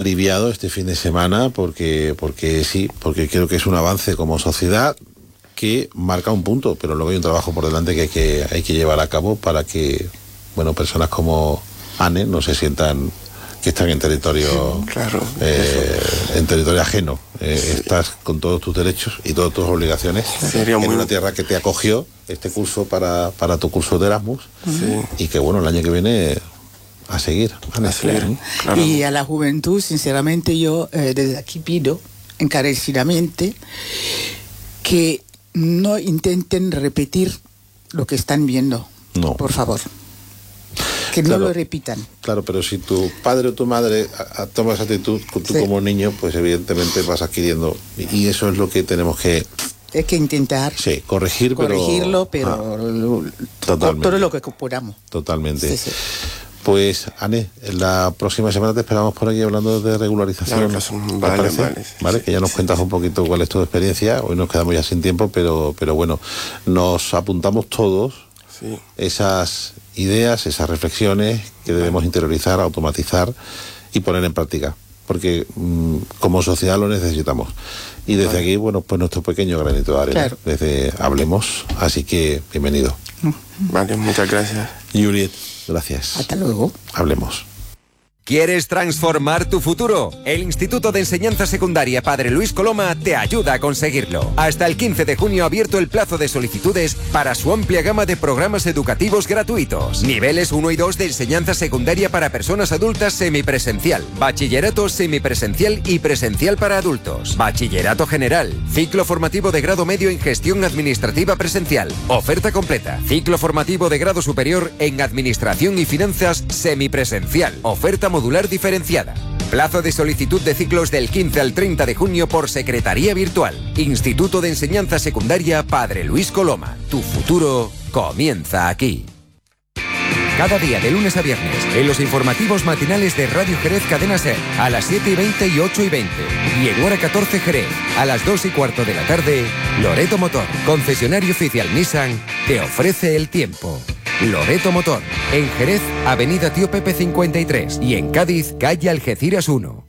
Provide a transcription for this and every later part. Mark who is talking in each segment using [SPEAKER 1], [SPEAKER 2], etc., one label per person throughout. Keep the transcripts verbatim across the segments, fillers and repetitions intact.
[SPEAKER 1] aliviado este fin de semana porque, porque sí, porque creo que es un avance como sociedad que marca un punto, pero luego hay un trabajo por delante que hay que, hay que llevar a cabo para que, bueno, personas como Anne no se sientan que están en territorio
[SPEAKER 2] claro,
[SPEAKER 1] eh, en territorio ajeno. Eh, sí. Estás con todos tus derechos y todas tus obligaciones
[SPEAKER 2] Sería
[SPEAKER 1] en
[SPEAKER 2] muy...
[SPEAKER 1] una tierra que te acogió este curso para, para tu curso de Erasmus,
[SPEAKER 2] sí.
[SPEAKER 1] y que bueno, el año que viene a seguir,
[SPEAKER 2] a seguir.
[SPEAKER 3] Claro. Y a la juventud, sinceramente, yo eh, desde aquí pido encarecidamente que no intenten repetir lo que están viendo,
[SPEAKER 1] no.
[SPEAKER 3] por favor. Que
[SPEAKER 1] claro,
[SPEAKER 3] no lo repitan.
[SPEAKER 1] Claro, pero si tu padre o tu madre a, a, toma esa actitud, tú sí. como niño, pues evidentemente vas adquiriendo, y eso es lo que tenemos que...
[SPEAKER 3] Hay que intentar
[SPEAKER 1] sí, corregir,
[SPEAKER 3] corregirlo,
[SPEAKER 1] pero,
[SPEAKER 3] pero ah, todo lo que podamos.
[SPEAKER 1] Totalmente.
[SPEAKER 3] Sí, sí.
[SPEAKER 1] Pues, Anne, la próxima semana te esperamos por aquí hablando de regularización.
[SPEAKER 2] Claro, vale, vale,
[SPEAKER 1] ¿Vale?
[SPEAKER 2] Sí,
[SPEAKER 1] que ya nos
[SPEAKER 2] sí,
[SPEAKER 1] cuentas
[SPEAKER 2] sí.
[SPEAKER 1] un poquito cuál es tu experiencia. Hoy nos quedamos ya sin tiempo, pero, pero bueno, nos apuntamos todos
[SPEAKER 2] sí.
[SPEAKER 1] esas ideas, esas reflexiones que debemos interiorizar, automatizar y poner en práctica. Porque mmm, como sociedad lo necesitamos. Y desde vale. aquí, bueno, pues nuestro pequeño granito de arena.
[SPEAKER 3] Claro.
[SPEAKER 1] Desde Hablemos. Así que, bienvenido.
[SPEAKER 2] Vale, muchas gracias.
[SPEAKER 1] Juliet, gracias.
[SPEAKER 3] Hasta luego.
[SPEAKER 1] Hablemos.
[SPEAKER 4] ¿Quieres transformar tu futuro? El Instituto de Enseñanza Secundaria Padre Luis Coloma te ayuda a conseguirlo. Hasta el quince de junio ha abierto el plazo de solicitudes para su amplia gama de programas educativos gratuitos. Niveles uno y dos de enseñanza secundaria para personas adultas semipresencial, bachillerato semipresencial y presencial para adultos, bachillerato general, ciclo formativo de grado medio en gestión administrativa presencial, oferta completa, ciclo formativo de grado superior en administración y finanzas semipresencial, oferta modular diferenciada. Plazo de solicitud de ciclos del quince al treinta de junio por Secretaría Virtual. Instituto de Enseñanza Secundaria Padre Luis Coloma. Tu futuro comienza aquí. Cada día de lunes a viernes en los informativos matinales de Radio Jerez Cadena Ser a las siete y veinte y ocho y veinte. Y en hora catorce Jerez a las dos y cuarto de la tarde, Loreto Motor, concesionario oficial Nissan, te ofrece el tiempo. Loreto Motor, en Jerez, Avenida Tío Pepe cincuenta y tres y en Cádiz, calle Algeciras uno.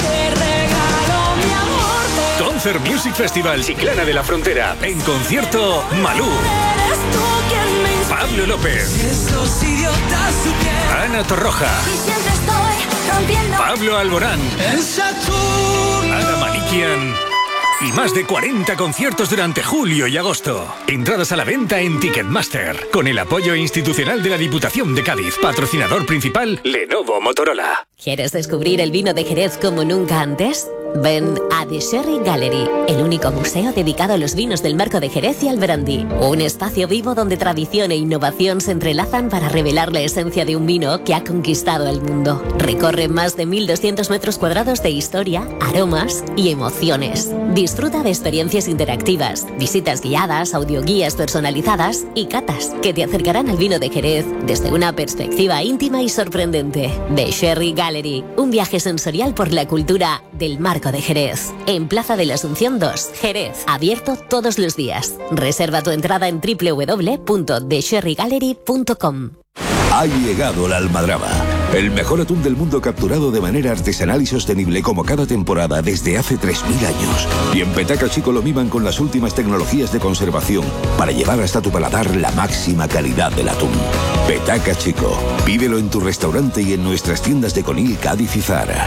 [SPEAKER 5] Concert Music Festival Chiclana de la Frontera. En concierto, Malú, Pablo López, Ana Torroja, Pablo Alborán, Ana Malikian y más de cuarenta conciertos durante julio y agosto. Entradas a la venta en Ticketmaster, con el apoyo institucional de la Diputación de Cádiz. Patrocinador principal, Lenovo Motorola.
[SPEAKER 6] ¿Quieres descubrir el vino de Jerez como nunca antes? Ven a The Sherry Gallery, el único museo dedicado a los vinos del Marco de Jerez y al brandy. Un espacio vivo donde tradición e innovación se entrelazan para revelar la esencia de un vino que ha conquistado el mundo. Recorre más de mil doscientos metros cuadrados de historia, aromas y emociones. Disfruta de experiencias interactivas, visitas guiadas, audioguías personalizadas y catas que te acercarán al vino de Jerez desde una perspectiva íntima y sorprendente. The Sherry Gallery, un viaje sensorial por la cultura del Marco de Jerez. En Plaza de la Asunción dos, Jerez. Abierto todos los días. Reserva tu entrada en doble u doble u doble u punto the sherry gallery punto com.
[SPEAKER 7] Ha llegado la almadraba, el mejor atún del mundo capturado de manera artesanal y sostenible como cada temporada desde hace tres mil años. Y en Petaca Chico lo miman con las últimas tecnologías de conservación para llevar hasta tu paladar la máxima calidad del atún. Petaca Chico, pídelo en tu restaurante y en nuestras tiendas de Conil, Cádiz y Zara.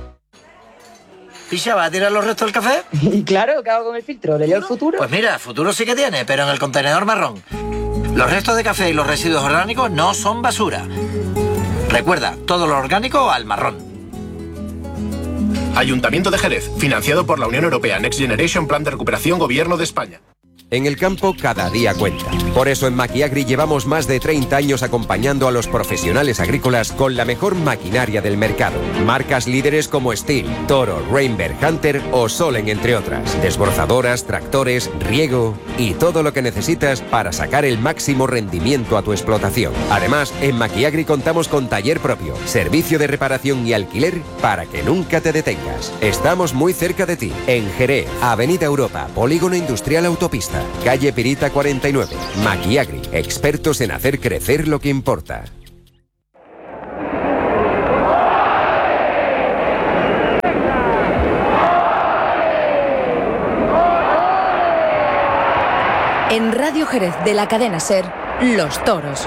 [SPEAKER 8] ¿Picha, va a tirar los restos del café?
[SPEAKER 9] Y claro, ¿qué hago con el filtro? ¿Le llevo el futuro?
[SPEAKER 8] Pues mira, futuro sí que tiene, pero en el contenedor marrón. Los restos de café y los residuos orgánicos no son basura. Recuerda, todo lo orgánico al marrón.
[SPEAKER 10] Ayuntamiento de Jerez, financiado por la Unión Europea Next Generation Plan de Recuperación Gobierno de España.
[SPEAKER 4] En el campo cada día cuenta. Por eso en Maquiagri llevamos más de treinta años acompañando a los profesionales agrícolas con la mejor maquinaria del mercado. Marcas líderes como Steel, Toro, Rainberg, Hunter o Solen, entre otras. Desbrozadoras, tractores, riego y todo lo que necesitas para sacar el máximo rendimiento a tu explotación. Además, en Maquiagri contamos con taller propio, servicio de reparación y alquiler para que nunca te detengas. Estamos muy cerca de ti, en Jerez, Avenida Europa, Polígono Industrial Autopista, calle Pirita cuarenta y nueve. Maquiagri, expertos en hacer crecer lo que importa.
[SPEAKER 11] En Radio Jerez de la cadena SER, Los Toros.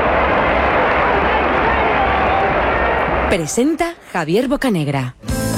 [SPEAKER 11] Presenta Javier Bocanegra.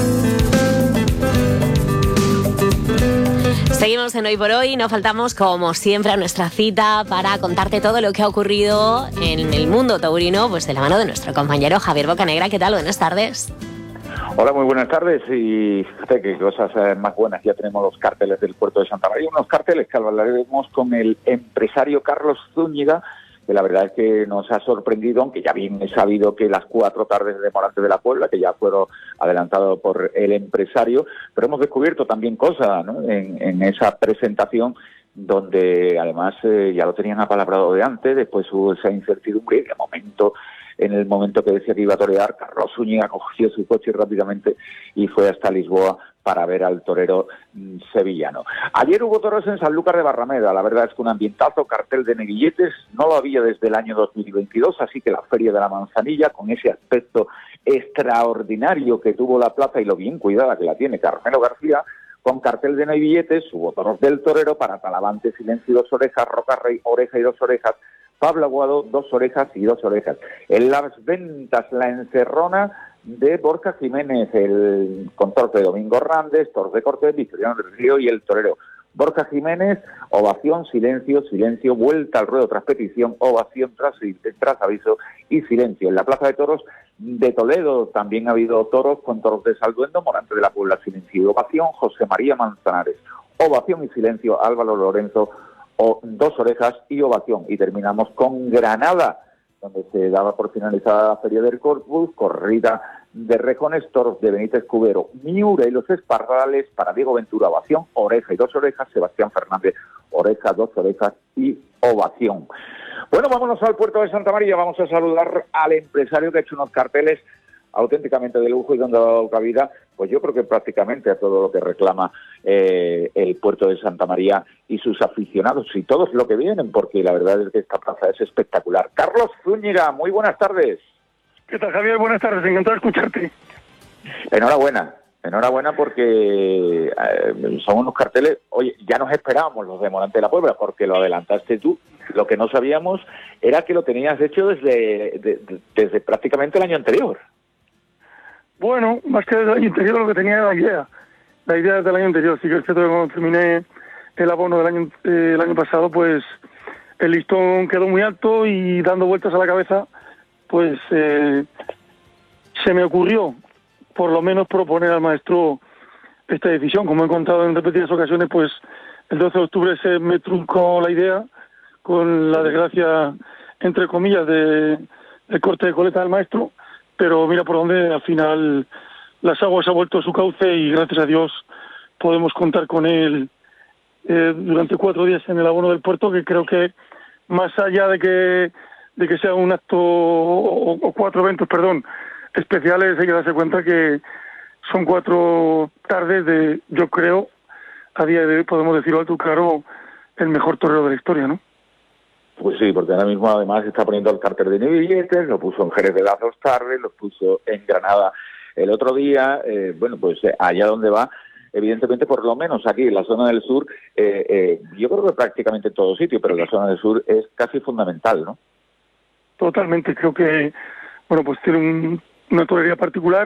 [SPEAKER 6] Seguimos en Hoy por Hoy, no faltamos como siempre a nuestra cita para contarte todo lo que ha ocurrido en el mundo taurino, pues de la mano de nuestro compañero Javier Bocanegra. ¿Qué tal? Buenas tardes.
[SPEAKER 12] Hola, muy buenas tardes, y fíjate qué cosas eh, más buenas. Ya tenemos los carteles del puerto de Santa María, unos carteles que hablaremos con el empresario Carlos Zúñiga, que la verdad es que nos ha sorprendido, aunque ya bien he sabido que las cuatro tardes de Morante de la Puebla, que ya fueron adelantados por el empresario, pero hemos descubierto también cosas, ¿no?, en, en esa presentación, donde además eh, ya lo tenían apalabrado de antes, después hubo esa incertidumbre, y de momento, en el momento que decía que iba a torear, Carlos Zúñiga cogió su coche rápidamente y fue hasta Lisboa para ver al torero mmm, sevillano. Ayer hubo toros en Sanlúcar de Barrameda, la verdad es que un ambientazo, cartel de neguilletes, no lo había desde el año dos mil veintidós, así que la Feria de la Manzanilla, con ese aspecto extraordinario que tuvo la plaza y lo bien cuidada que la tiene Carmelo García, con cartel de neguilletes, hubo toros del torero para Talavante, Silencio y Dos Orejas, Roca Rey, Oreja y Dos Orejas, Pablo Aguado, Dos Orejas y Dos Orejas. En las ventas, la encerrona de Borja Jiménez, el con toros de Domingo Randes, toros de Cortés, Victoriano del Río y el torero Borja Jiménez, ovación, silencio, silencio, vuelta al ruedo tras petición, ovación tras, tras aviso y silencio. En la Plaza de Toros de Toledo también ha habido toros con toros de Salduendo, Morante de la Puebla, silencio y ovación, José María Manzanares, ovación y silencio, Álvaro Lorenzo, o Dos Orejas y ovación. Y terminamos con Granada, donde se daba por finalizada la Feria del Corpus, corrida de rejones, toros de Benítez Cubero, Miura y los Esparrales para Diego Ventura, ovación, Oreja y Dos Orejas, Sebastián Fernández, Oreja, Dos Orejas y ovación. Bueno, vámonos al puerto de Santa María, vamos a saludar al empresario que ha hecho unos carteles auténticamente de lujo y donde ha dado cabida, pues yo creo que prácticamente a todo lo que reclama eh, el puerto de Santa María y sus aficionados y todos lo que vienen, porque la verdad es que esta plaza es espectacular. Carlos Zúñiga, muy buenas tardes.
[SPEAKER 13] ¿Qué tal, Javier? Buenas tardes, encantado de escucharte.
[SPEAKER 12] Enhorabuena, enhorabuena porque eh, son unos carteles, oye, ya nos esperábamos los de Morante de la Puebla, porque lo adelantaste tú. Lo que no sabíamos era que lo tenías hecho desde, de, de, desde prácticamente el año anterior.
[SPEAKER 13] Bueno, más que desde el año anterior, lo que tenía era la idea. La idea desde el año anterior. Sí que es cierto que cuando terminé el abono del año, eh, el año pasado, pues el listón quedó muy alto y dando vueltas a la cabeza, pues eh, se me ocurrió, por lo menos, proponer al maestro esta decisión. Como he contado en repetidas ocasiones, pues el doce de octubre se me truncó la idea con la desgracia, entre comillas, de, del corte de coleta del maestro. Pero mira por dónde, al final las aguas han vuelto a su cauce y gracias a Dios podemos contar con él eh, durante cuatro días en el abono del puerto, que creo que más allá de que de que sea un acto o, o cuatro eventos, perdón, especiales, hay que darse cuenta que son cuatro tardes de, yo creo, a día de hoy podemos decirlo alto y claro, el mejor torero de la historia, ¿no?
[SPEAKER 12] Pues sí, porque ahora mismo además está poniendo el cartel de billetes, lo puso en Jerez de las dos tardes, lo puso en Granada el otro día, eh, bueno, pues eh, allá donde va, evidentemente por lo menos aquí en la zona del sur, eh, eh, yo creo que prácticamente en todo sitio, pero en la zona del sur es casi fundamental, ¿no?
[SPEAKER 13] Totalmente, creo que, bueno, pues tiene un, una torería particular.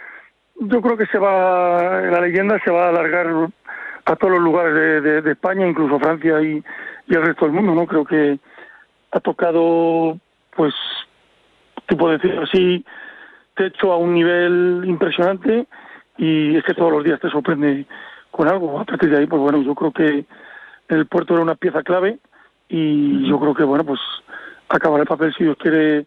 [SPEAKER 13] Yo creo que se va, la leyenda se va a alargar a todos los lugares de, de, de España, incluso Francia y, y el resto del mundo, ¿no? Creo que ha tocado, pues, tú puedes decir así, techo a un nivel impresionante y es que todos los días te sorprende con algo. A partir de ahí, pues bueno, yo creo que el puerto era una pieza clave y yo creo que, bueno, pues acabará el papel, si Dios quiere,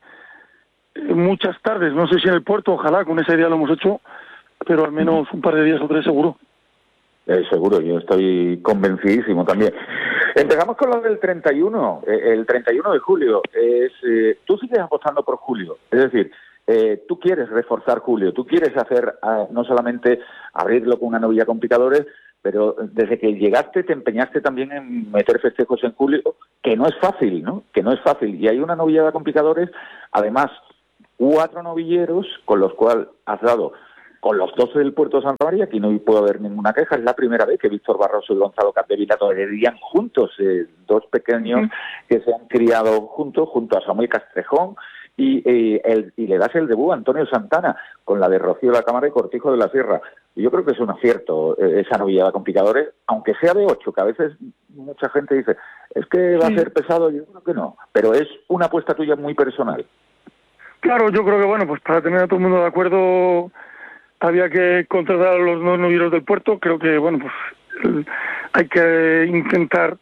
[SPEAKER 13] muchas tardes, no sé si en el puerto, ojalá, con esa idea lo hemos hecho, pero al menos un par de días o tres seguro.
[SPEAKER 12] Eh, seguro, yo estoy convencidísimo también. Empezamos con lo del treinta y uno, eh, el treinta y uno de julio. Es, eh, tú sigues apostando por julio, es decir, eh, tú quieres reforzar julio, tú quieres hacer, eh, no solamente abrirlo con una novilla con picadores, pero desde que llegaste te empeñaste también en meter festejos en julio, que no es fácil, ¿no? Que no es fácil. Y hay una novillada con picadores, además, cuatro novilleros con los cuales has dado con los doce del Puerto de Santa María, aquí no puedo haber ninguna queja. Es la primera vez que Víctor Barroso y Gonzalo Capdevila torearían juntos, eh, dos pequeños uh-huh. que se han criado juntos, junto a Samuel Castrejón, y, eh, el, y le das el debut a Antonio Santana, con la de Rocío de la Cámara y Cortijo de la Sierra. Y yo creo que es un acierto eh, esa novillada con picadores, aunque sea de ocho, que a veces mucha gente dice, es que va sí. a ser pesado, yo creo que no, pero es una apuesta tuya muy personal.
[SPEAKER 13] Claro, yo creo que, bueno, pues para tener a todo el mundo de acuerdo había que contratar a los dos novilleros del puerto. Creo que, bueno, pues hay que intentar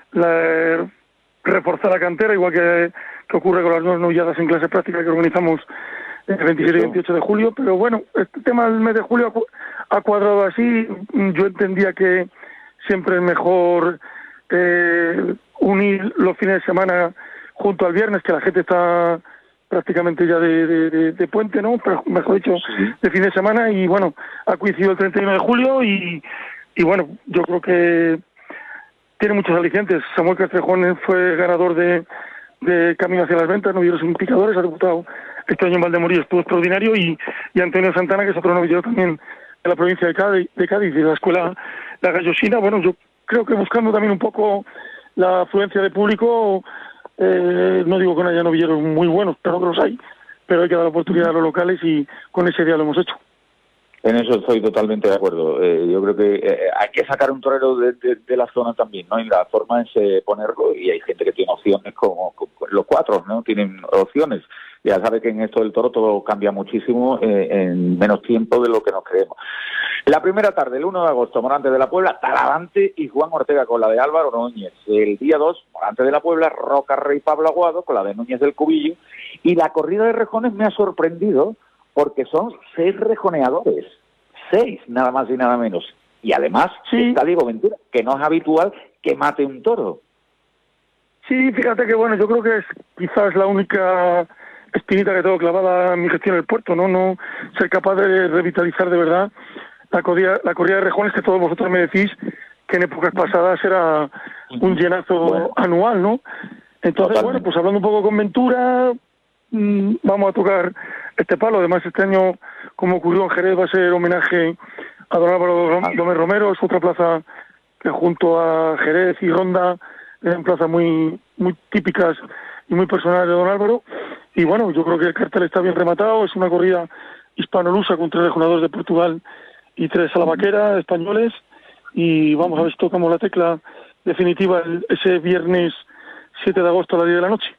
[SPEAKER 13] la, reforzar la cantera, igual que, que ocurre con las dos novilladas en clase práctica que organizamos el veintisiete y veintiocho de julio. Pero bueno, este tema del mes de julio ha, ha cuadrado así. Yo entendía que siempre es mejor eh, unir los fines de semana junto al viernes, que la gente está prácticamente ya de, de, de, de puente, ¿no? Pero, mejor dicho, sí. de fin de semana, y bueno, ha coincidido el treinta y uno de julio y, y bueno, yo creo que tiene muchos alicientes. Samuel Castrejón fue ganador de, de Camino hacia las Ventas, novilleros sin picadores, ha debutado este año en Valdemorillo, estuvo extraordinario, y, y Antonio Santana, que es otro novillero también de la provincia de Cádiz, de Cádiz, de la escuela La Gallosina. Bueno, yo creo que buscando también un poco la afluencia de público. Eh, no digo que no haya novilleros muy buenos, pero que los hay, pero hay que dar la oportunidad a los locales, y con ese día lo hemos hecho.
[SPEAKER 12] En eso estoy totalmente de acuerdo. Eh, yo creo que eh, hay que sacar un torero de, de, de la zona también, ¿no? Y la forma es eh, ponerlo, y hay gente que tiene opciones, como, como los cuatro, ¿no? Tienen opciones. Ya sabe que en esto del toro todo cambia muchísimo eh, en menos tiempo de lo que nos creemos. La primera tarde, el uno de agosto, Morante de la Puebla, Talavante y Juan Ortega con la de Álvaro Núñez. El día dos, Morante de la Puebla, Roca Rey Pablo Aguado con la de Núñez del Cubillo. Y la corrida de rejones me ha sorprendido porque son seis rejoneadores. Seis, nada más y nada menos. Y además sí. está Diego Ventura, que no es habitual que mate un toro.
[SPEAKER 13] Sí, fíjate que bueno, yo creo que es quizás la única espinita que tengo clavada en mi gestión en el puerto, ¿no? No ser capaz de revitalizar de verdad la corrida, la corrida de rejones, que todos vosotros me decís que en épocas pasadas era un llenazo bueno. anual, ¿no? Entonces, Totalmente. bueno, pues hablando un poco con Ventura, mmm, vamos a tocar este palo. Además, este año, como ocurrió en Jerez, va a ser homenaje a don Álvaro Gómez Romero. Es otra plaza que junto a Jerez y Ronda eran plazas muy, muy típicas y muy personales de don Álvaro. Y bueno, yo creo que el cartel está bien rematado. Es una corrida hispano-lusa con tres rejoneadores de Portugal y tres salavaqueras españoles. Y vamos a ver si tocamos la tecla definitiva el, ese viernes siete de agosto a las diez de la noche.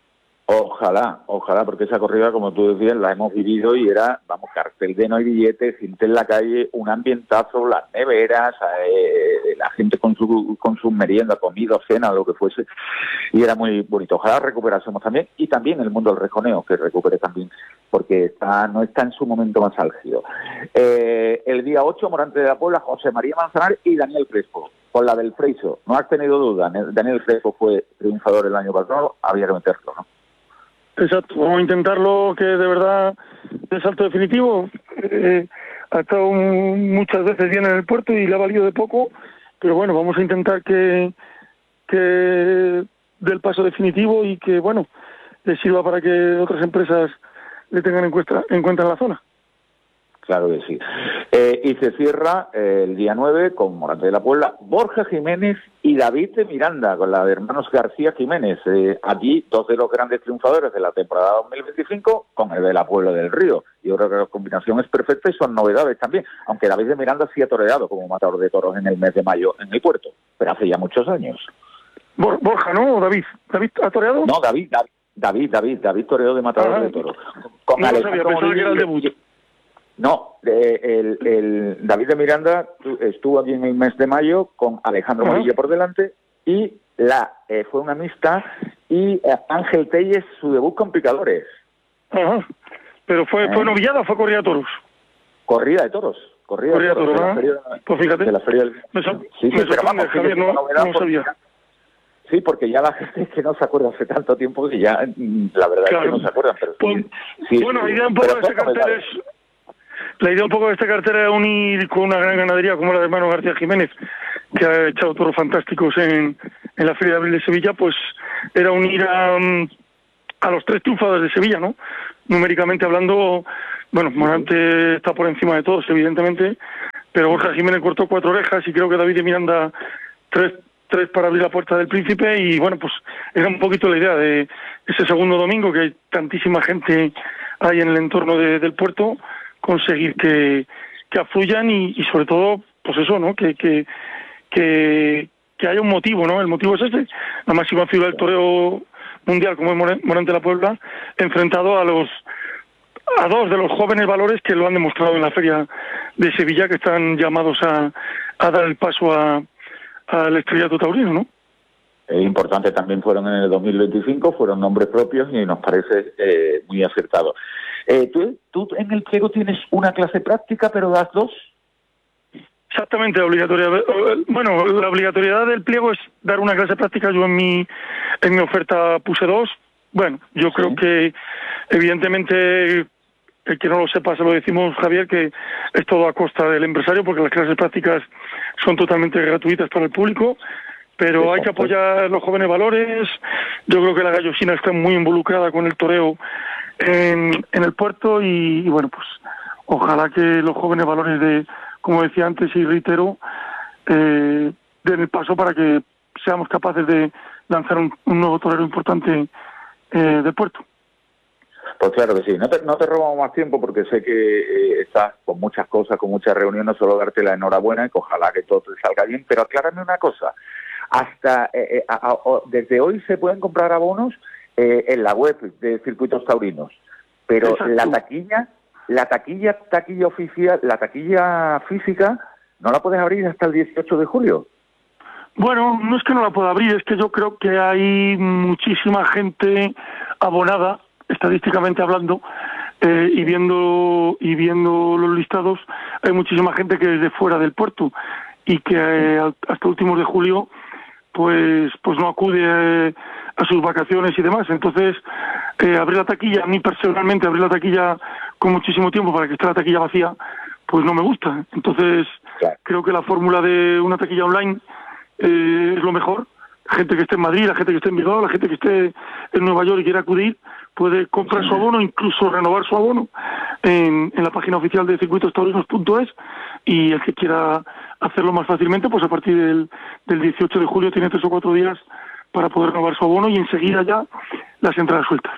[SPEAKER 12] Ojalá, ojalá, porque esa corrida, como tú decías, la hemos vivido y era, vamos, cartel de no hay billetes, gente en la calle, un ambientazo, las neveras, eh, la gente con su con su merienda, comida, cena, lo que fuese, y era muy bonito. Ojalá recuperásemos también, y también el mundo del rejoneo, que recupere también, porque está no está en su momento más álgido. Eh, el día ocho, Morante de la Puebla, José María Manzanar y Daniel Crespo, con la del Freiso. No has tenido duda, Daniel Crespo fue triunfador el año pasado, había que meterlo, ¿no?
[SPEAKER 13] Exacto, vamos a intentarlo, que de verdad el salto definitivo. Eh, ha estado muchas veces bien en el puerto y le ha valido de poco, pero bueno, vamos a intentar que, que dé el paso definitivo y que, bueno, le sirva para que otras empresas le tengan en cuenta en, cuenta en la zona.
[SPEAKER 12] Claro que sí. Eh, y se cierra eh, el día nueve con Morante de la Puebla, Borja Jiménez y David de Miranda, con la de hermanos García Jiménez. Eh, allí, dos de los grandes triunfadores de la temporada dos mil veinticinco, con el de la Puebla del Río. Yo creo que la combinación es perfecta y son novedades también, aunque David de Miranda sí ha toreado como matador de toros en el mes de mayo en el puerto, pero hace ya muchos años.
[SPEAKER 13] Borja, ¿no? ¿O David? ¿David ha toreado?
[SPEAKER 12] No, David, David, David, David, David toreó de matador Ajá. de toros. Con
[SPEAKER 13] no lo sabía, pensaba que era el debut.
[SPEAKER 12] No, eh, el, el David de Miranda estuvo aquí en el mes de mayo con Alejandro uh-huh. Morillo por delante y la eh, fue una amistad y eh, Ángel Telles su debut con picadores.
[SPEAKER 13] Uh-huh. ¿Pero fue, eh. fue novillada o fue corrida de toros?
[SPEAKER 12] Corrida de toros. Corrida,
[SPEAKER 13] corrida de toros,
[SPEAKER 12] de
[SPEAKER 13] toros
[SPEAKER 12] feria,
[SPEAKER 13] pues fíjate.
[SPEAKER 12] De la feria del...
[SPEAKER 13] Me, so,
[SPEAKER 12] sí, sí,
[SPEAKER 13] me
[SPEAKER 12] pero vamos,
[SPEAKER 13] Javier, no, no sabía.
[SPEAKER 12] Porque, sí, porque ya la gente es que no se acuerda hace tanto tiempo que ya la verdad
[SPEAKER 13] claro.
[SPEAKER 12] es que no se acuerdan. Pero
[SPEAKER 13] pues,
[SPEAKER 12] sí, sí,
[SPEAKER 13] bueno,
[SPEAKER 12] sí,
[SPEAKER 13] la idea un poco de este cartel es... La idea un poco de esta cartera es unir con una gran ganadería como la de hermano García Jiménez, que ha echado toros fantásticos en, en la Feria de Abril de Sevilla, pues era unir a, a los tres triunfadores de Sevilla, ¿no? Numéricamente hablando, Bueno, Morante está por encima de todos, evidentemente, pero Borja Jiménez cortó cuatro orejas y creo que David de Miranda tres, tres para abrir la puerta del Príncipe, y bueno, pues era un poquito la idea de ese segundo domingo, que hay tantísima gente ahí en el entorno de, del puerto, conseguir que, que afluyan y, y sobre todo, pues eso, ¿no? Que, que, que, que haya un motivo, ¿no? El motivo es ese, la máxima figura del toreo mundial, como es Morante de la Puebla, enfrentado a los a dos de los jóvenes valores que lo han demostrado en la Feria de Sevilla, que están llamados a, a dar el paso a al estrellato taurino, ¿no?
[SPEAKER 12] Eh, importante también fueron en el dos mil veinticinco, fueron nombres propios y nos parece eh, muy acertado. Eh, ¿tú, ¿Tú en el pliego tienes una clase práctica, pero das dos?
[SPEAKER 13] Exactamente, la obligatoriedad. Bueno, la obligatoriedad del pliego es dar una clase práctica. Yo en mi en mi oferta puse dos. Bueno, yo sí. creo que evidentemente, el que no lo sepa, se lo decimos, Javier, que es todo a costa del empresario, porque las clases prácticas son totalmente gratuitas para el público, pero sí, hay que apoyar los jóvenes valores. Yo creo que la gallosina está muy involucrada con el toreo en, en el puerto y, y bueno, pues ojalá que los jóvenes valores de, como decía antes y reitero, eh, den el paso para que seamos capaces de lanzar un, un nuevo torero importante eh, del puerto.
[SPEAKER 12] Pues claro que sí. No te, no te robamos más tiempo porque sé que eh, estás con muchas cosas, con muchas reuniones, solo darte la enhorabuena y que ojalá que todo te salga bien. Pero aclárame una cosa, hasta eh, eh, a, a, desde hoy se pueden comprar abonos eh, en la web de Circuitos Taurinos, pero Exacto. la taquilla, la taquilla, taquilla oficial, la taquilla física, no la puedes abrir hasta el dieciocho de julio.
[SPEAKER 13] Bueno, no es que no la pueda abrir, es que yo creo que hay muchísima gente abonada, estadísticamente hablando, eh, y viendo y viendo los listados, hay muchísima gente que es de fuera del puerto y que eh, hasta últimos de julio pues pues no acude eh, a sus vacaciones y demás. Entonces, eh, abrir la taquilla, a mí personalmente abrir la taquilla con muchísimo tiempo para que esté la taquilla vacía, pues no me gusta. Entonces, claro. creo que la fórmula de una taquilla online eh, es lo mejor. La gente que esté en Madrid, la gente que esté en Bilbao, la gente que esté en Nueva York y quiera acudir, puede comprar su abono, incluso renovar su abono en, en la página oficial de circuitos taurinos punto es, y el que quiera hacerlo más fácilmente, pues a partir del, del dieciocho de julio tiene tres o cuatro días para poder renovar su abono y enseguida ya las entradas sueltas.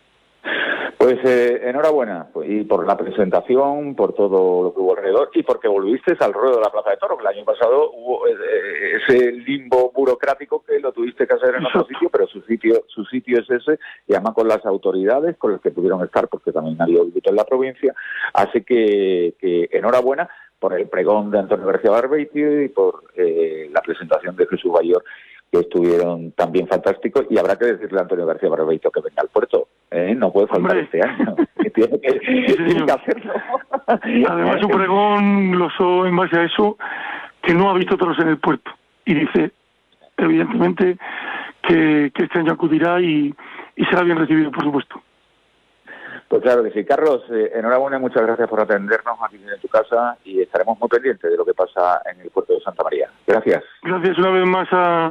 [SPEAKER 12] Pues eh, enhorabuena, y por la presentación, por todo lo que hubo alrededor, y porque volviste al ruedo de la Plaza de Toros, que el año pasado hubo eh, ese limbo burocrático que lo tuviste que hacer en otro sitio, pero su sitio su sitio es ese, y además con las autoridades, con las que pudieron estar, porque también había audito en la provincia, así que, que enhorabuena por el pregón de Antonio García Barbeito y por eh, la presentación de Jesús Bayor, que estuvieron también fantásticos, y habrá que decirle a Antonio García Barbeito que venga al puerto, ¿eh? No puede faltar este año, tiene que,
[SPEAKER 13] sí,
[SPEAKER 12] tiene que hacerlo.
[SPEAKER 13] Además, un pregón glosó en base a eso que no ha visto toros en el puerto, y dice, evidentemente, que, que este año acudirá y, y será bien recibido, por supuesto.
[SPEAKER 12] Pues claro que sí. Carlos, eh, enhorabuena y muchas gracias por atendernos aquí en tu casa, y estaremos muy pendientes de lo que pasa en el puerto de Santa María. Gracias.
[SPEAKER 13] Gracias una vez más a,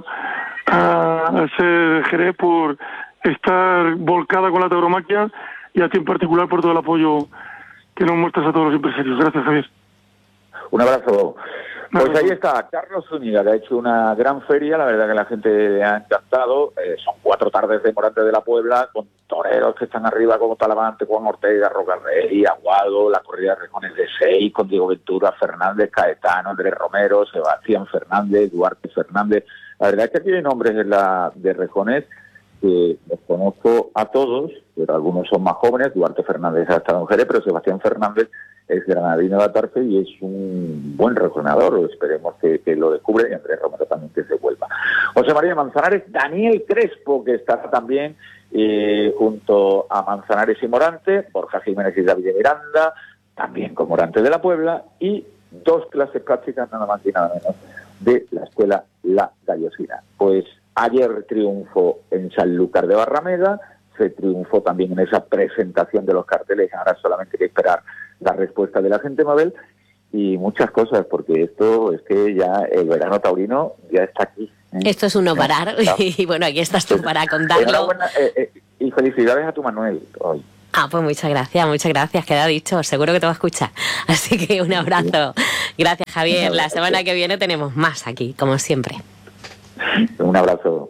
[SPEAKER 13] a, a Ser Jerez por estar volcada con la tauromaquia, y a ti en particular por todo el apoyo que nos muestras a todos los empresarios. Gracias, Javier.
[SPEAKER 12] Un abrazo. Pues ahí está, Carlos Zúñiga, que ha hecho una gran feria, la verdad que la gente le ha encantado. Eh, son cuatro tardes de Morante de la Puebla, con toreros que están arriba como Talavante, Juan Ortega, Rocarrey, Aguado, la corrida de Rejones de seis, con Diego Ventura, Fernández, Caetano, Andrés Romero, Sebastián Fernández, Duarte Fernández. La verdad es que tiene nombres de, la, de Rejones que los conozco a todos, pero algunos son más jóvenes. Duarte Fernández ha estado en Jerez, pero Sebastián Fernández es granadino de Atarfe y es un buen rejonador. Esperemos que, que lo descubra, y Andrés Romero también que se vuelva. José María Manzanares, Daniel Crespo, que estará también eh, junto a Manzanares y Morante, Borja Jiménez y David Miranda, también con Morante de la Puebla, y dos clases prácticas nada más y nada menos de la escuela La Gallosina. Pues ayer triunfo en Sanlúcar de Barrameda, se triunfó también en esa presentación de los carteles, ahora solamente hay que esperar la respuesta de la gente, Mabel, y muchas cosas, porque esto es que ya el verano taurino ya está aquí. ¿eh?
[SPEAKER 6] Esto es un no parar, y bueno, aquí estás tú para contarlo.
[SPEAKER 12] Enhorabuena, eh, eh, y felicidades a tu Manuel hoy.
[SPEAKER 6] Ah, pues muchas gracias, muchas gracias, queda dicho, seguro que te va a escuchar. Así que un abrazo. Gracias, Javier. La semana que viene tenemos más aquí, como siempre.
[SPEAKER 12] Un abrazo.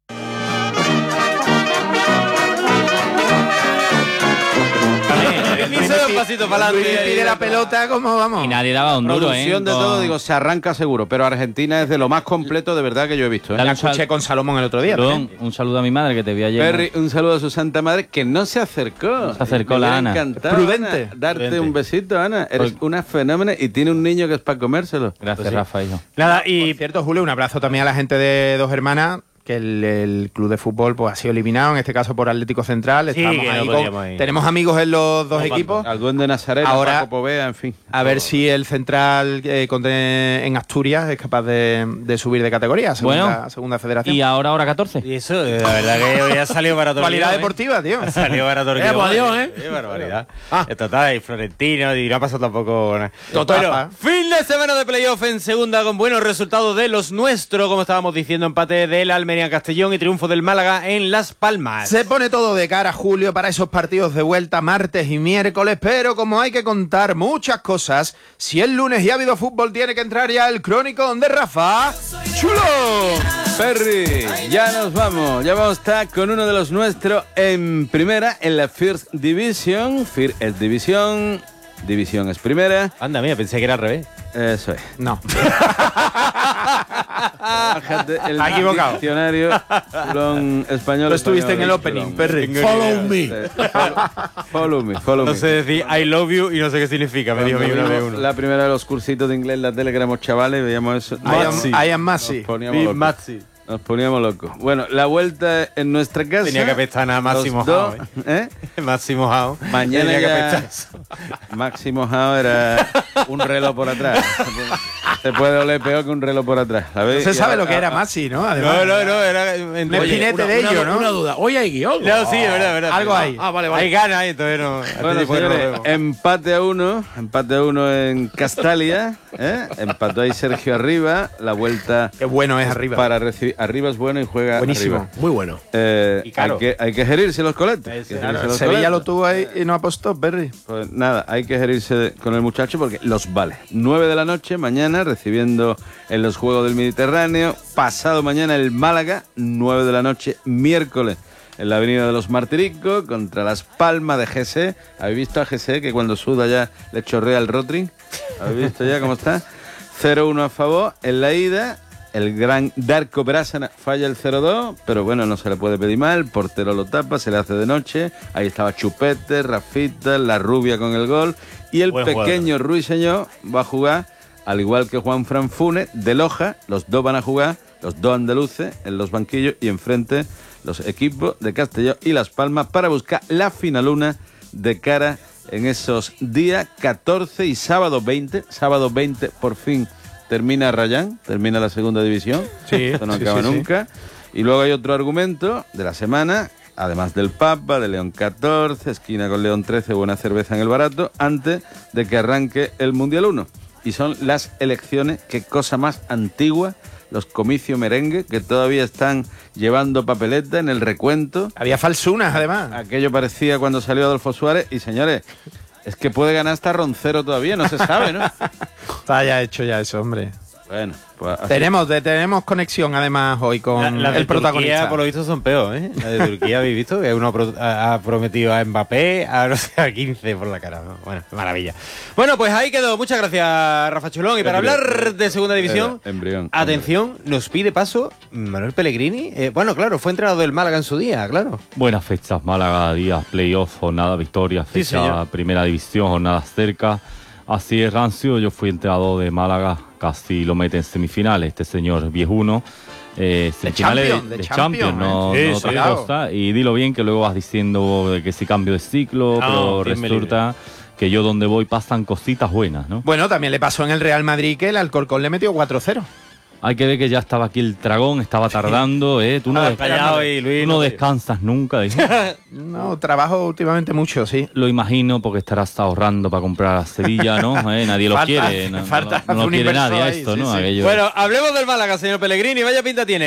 [SPEAKER 14] Un pasito para adelante.
[SPEAKER 15] Pide la pelota, ¿cómo vamos?
[SPEAKER 14] Y nadie daba un duro, ¿eh?
[SPEAKER 15] Producción de
[SPEAKER 14] Con-
[SPEAKER 15] todo, digo, se arranca seguro, pero Argentina es de lo más completo de verdad que yo he visto. ¿eh?
[SPEAKER 14] Dale
[SPEAKER 15] La
[SPEAKER 14] un sal-
[SPEAKER 15] escuché con Salomón el otro día.
[SPEAKER 14] Perdón,
[SPEAKER 15] también.
[SPEAKER 14] un saludo a mi madre que te vi ayer.
[SPEAKER 15] Perry, un saludo a su santa madre que no se acercó.
[SPEAKER 14] Se acercó
[SPEAKER 15] Me
[SPEAKER 14] la
[SPEAKER 15] hubiera
[SPEAKER 14] Ana.
[SPEAKER 15] encantado,
[SPEAKER 14] Prudente.
[SPEAKER 15] Ana, darte
[SPEAKER 14] Prudente.
[SPEAKER 15] un besito, Ana. Eres una fenómena y tiene un niño que es para comérselo.
[SPEAKER 14] Gracias,
[SPEAKER 15] Pues sí.
[SPEAKER 14] Rafa, hijo.
[SPEAKER 16] Nada, y cierto, Julio, un abrazo también a la gente de Dos Hermanas, que el, el club de fútbol pues ha sido eliminado, en este caso por Atlético Central.
[SPEAKER 15] Sí,
[SPEAKER 16] Estamos
[SPEAKER 15] que no
[SPEAKER 16] ahí con-
[SPEAKER 15] podíamos ir.
[SPEAKER 16] tenemos amigos en los dos equipos.
[SPEAKER 15] Al Duende Nazareno,
[SPEAKER 16] Ahora,
[SPEAKER 15] Paco Povea, en fin.
[SPEAKER 16] A ver si el Central eh, con- en Asturias es capaz de, de subir de categoría, segunda,
[SPEAKER 14] Bueno,
[SPEAKER 16] segunda federación.
[SPEAKER 14] Y ahora, hora catorce.
[SPEAKER 17] Y eso, eh, la verdad que hoy ha salido barato.
[SPEAKER 16] Cualidad deportiva, tío.
[SPEAKER 17] Ha salido barato.
[SPEAKER 16] Eh, pues adiós, ¿eh?
[SPEAKER 17] Qué barbaridad. En total, y Florentino, y no ha pasado tampoco nada.
[SPEAKER 14] Total.
[SPEAKER 17] Bueno, fin de semana de playoff en segunda con buenos resultados de los nuestros, como estábamos diciendo, empate del Almería Castellón y triunfo del Málaga en Las Palmas.
[SPEAKER 16] Se pone todo de cara, Julio, para esos partidos de vuelta martes y miércoles, pero como hay que contar muchas cosas, si el lunes ya ha habido fútbol, tiene que entrar ya el crónico de Rafa Chulo.
[SPEAKER 15] Perry, ya nos vamos. Ya vamos a estar con uno de los nuestros en primera, en la First Division. First es división, división es primera.
[SPEAKER 17] Anda, mira, pensé que era al revés.
[SPEAKER 15] Eso es.
[SPEAKER 16] No.
[SPEAKER 15] Bájate el
[SPEAKER 16] Ha equivocado.
[SPEAKER 15] diccionario chulón español.
[SPEAKER 16] Lo estuviste en el
[SPEAKER 15] español,
[SPEAKER 16] opening,
[SPEAKER 15] chulón.
[SPEAKER 16] Perry.
[SPEAKER 17] Follow me.
[SPEAKER 15] Sí. Follow me, follow
[SPEAKER 17] No
[SPEAKER 15] me.
[SPEAKER 17] sé decir I love you y no sé qué significa, me dijo a mí una vez uno.
[SPEAKER 15] La primera de los cursitos de inglés en la tele que éramos chavales, veíamos eso.
[SPEAKER 16] I am-
[SPEAKER 15] Matzi.
[SPEAKER 16] I am Matzi.
[SPEAKER 15] Nos poníamos
[SPEAKER 17] Big
[SPEAKER 15] locos.
[SPEAKER 17] Matzi.
[SPEAKER 15] Nos poníamos locos. Bueno, la vuelta en nuestra casa.
[SPEAKER 17] Tenía que pestanar
[SPEAKER 15] los
[SPEAKER 17] Máximo
[SPEAKER 15] dos,
[SPEAKER 17] Jao,
[SPEAKER 15] ¿eh?
[SPEAKER 17] Máximo Jao.
[SPEAKER 15] Mañana
[SPEAKER 17] Tenía que
[SPEAKER 15] ya...
[SPEAKER 17] pestar.
[SPEAKER 15] Máximo Jao era un reloj por atrás. Se puede oler peor que un reloj por atrás. ¿sabéis?
[SPEAKER 16] No se sabe
[SPEAKER 15] Y
[SPEAKER 16] lo que
[SPEAKER 15] a-
[SPEAKER 16] era
[SPEAKER 15] a-
[SPEAKER 16] Maxi, ¿no? Además,
[SPEAKER 17] No, no, no, era
[SPEAKER 16] un espinete de ello, ¿no?
[SPEAKER 18] Una duda. Hoy hay guión.
[SPEAKER 17] No, sí, es verdad, es verdad.
[SPEAKER 16] Algo hay.
[SPEAKER 18] Ah, vale, vale.
[SPEAKER 17] Hay ganas, entonces no.
[SPEAKER 15] Bueno,
[SPEAKER 17] este tipo de
[SPEAKER 15] señores,
[SPEAKER 17] no vemos.
[SPEAKER 15] empate a uno, empate a uno en Castalia, ¿eh? Empató ahí Sergio Arriba, la vuelta
[SPEAKER 16] Qué bueno es arriba.
[SPEAKER 15] para recibir, Arriba es bueno y juega
[SPEAKER 16] Buenísimo.
[SPEAKER 15] arriba.
[SPEAKER 18] Muy bueno.
[SPEAKER 15] Eh,
[SPEAKER 17] Y caro.
[SPEAKER 15] hay que, hay que gerirse los coletes. hay que
[SPEAKER 16] Claro,
[SPEAKER 15] gerirse
[SPEAKER 16] el
[SPEAKER 15] los
[SPEAKER 16] Sevilla
[SPEAKER 15] coletes.
[SPEAKER 16] lo tuvo ahí y no apostó, Perry.
[SPEAKER 15] Pues nada, hay que gerirse con el muchacho porque los vale. nueve de la noche mañana recibiendo en los Juegos del Mediterráneo. Pasado mañana el Málaga, nueve de la noche miércoles en la Avenida de los Martiricos contra Las Palmas de G C. ¿Habéis visto a G C que cuando suda ya le chorrea el Rotring? ¿Habéis visto ya cómo está? cero uno a favor en la ida. El gran Darko Brasana falla el cero dos, pero bueno, no se le puede pedir mal. El portero lo tapa, se le hace de noche. Ahí estaba Chupete, Rafita, la rubia con el gol. Y el
[SPEAKER 17] Buen
[SPEAKER 15] pequeño Ruiseñor va a jugar, al igual que Juan Fran Funes, de Loja. Los dos van a jugar, los dos andaluces, en los banquillos y enfrente los equipos de Castellón y Las Palmas para buscar la finaluna de cara en esos días catorce y sábado veinte. Sábado veinte, por fin. Termina Rayán, termina la segunda división.
[SPEAKER 16] Sí,
[SPEAKER 15] Esto no
[SPEAKER 16] sí,
[SPEAKER 15] acaba
[SPEAKER 16] sí, sí.
[SPEAKER 15] nunca. Y luego hay otro argumento de la semana, además del Papa, de León catorce, esquina con León trece, buena cerveza en el barato, antes de que arranque el Mundial uno. Y son las elecciones, qué cosa más antigua, los comicios merengue, que todavía están llevando papeleta en el recuento.
[SPEAKER 16] Había falsunas, además.
[SPEAKER 15] Aquello parecía cuando salió Adolfo Suárez. Y señores, es que puede ganar hasta Roncero todavía, no se sabe, ¿no?
[SPEAKER 16] Está ya hecho ya eso, hombre.
[SPEAKER 15] Bueno, pues así.
[SPEAKER 16] Tenemos, de- tenemos conexión además hoy con
[SPEAKER 17] La- las de
[SPEAKER 16] el protagonista.
[SPEAKER 17] Turquía, por lo visto, son peor, ¿eh? La de Turquía, ¿habéis visto? Que uno pro- ha ha prometido a Mbappé, a no sé, a quince por la cara. Bueno, maravilla. Bueno, pues ahí quedó. Muchas gracias, Rafa Chulón. Y para
[SPEAKER 15] Embrión.
[SPEAKER 17] hablar de segunda división,
[SPEAKER 15] Era embrión.
[SPEAKER 17] atención, nos pide paso Manuel Pellegrini. Eh, bueno, claro, fue entrenador del Málaga en su día, claro.
[SPEAKER 14] Buenas fechas, Málaga, días, playoff, jornada, victoria,
[SPEAKER 17] Sí,
[SPEAKER 14] fecha,
[SPEAKER 17] señor.
[SPEAKER 14] primera división, jornada cerca. Así es, Rancio, yo fui entrenador de Málaga, casi lo mete en semifinales, este señor viejuno. Eh, semifinales
[SPEAKER 16] Champions,
[SPEAKER 14] de,
[SPEAKER 16] de
[SPEAKER 14] de Champions,
[SPEAKER 16] Champions,
[SPEAKER 14] no,
[SPEAKER 17] ¿eh?
[SPEAKER 14] no
[SPEAKER 17] Sí,
[SPEAKER 14] otra
[SPEAKER 17] sí.
[SPEAKER 14] cosa. Y dilo bien que luego vas diciendo de que si cambio de ciclo,
[SPEAKER 17] No,
[SPEAKER 14] pero
[SPEAKER 17] Dios me
[SPEAKER 14] resulta que yo donde voy pasan cositas buenas, ¿no?
[SPEAKER 16] Bueno, también le pasó en el Real Madrid que el Alcorcón le metió cuatro cero.
[SPEAKER 14] Hay que ver que ya estaba aquí el dragón, estaba tardando, ¿eh? Tú no,
[SPEAKER 17] Ah,
[SPEAKER 14] des-
[SPEAKER 17] callado ahí, Luis,
[SPEAKER 14] tú no
[SPEAKER 17] no te-
[SPEAKER 14] descansas nunca, ¿eh?
[SPEAKER 16] No, trabajo últimamente mucho, sí.
[SPEAKER 14] Lo imagino porque estarás ahorrando para comprar a Sevilla, ¿no? Eh, nadie lo
[SPEAKER 16] Falta-
[SPEAKER 14] quiere, no, no-
[SPEAKER 16] falta
[SPEAKER 14] no lo
[SPEAKER 16] un
[SPEAKER 14] quiere
[SPEAKER 16] inversor
[SPEAKER 14] nadie a
[SPEAKER 16] ahí,
[SPEAKER 14] esto,
[SPEAKER 16] sí,
[SPEAKER 14] ¿no?
[SPEAKER 16] sí.
[SPEAKER 14] Aquello-
[SPEAKER 17] Bueno, hablemos del Málaga, señor Pellegrini. Vaya pinta tiene, ¿eh?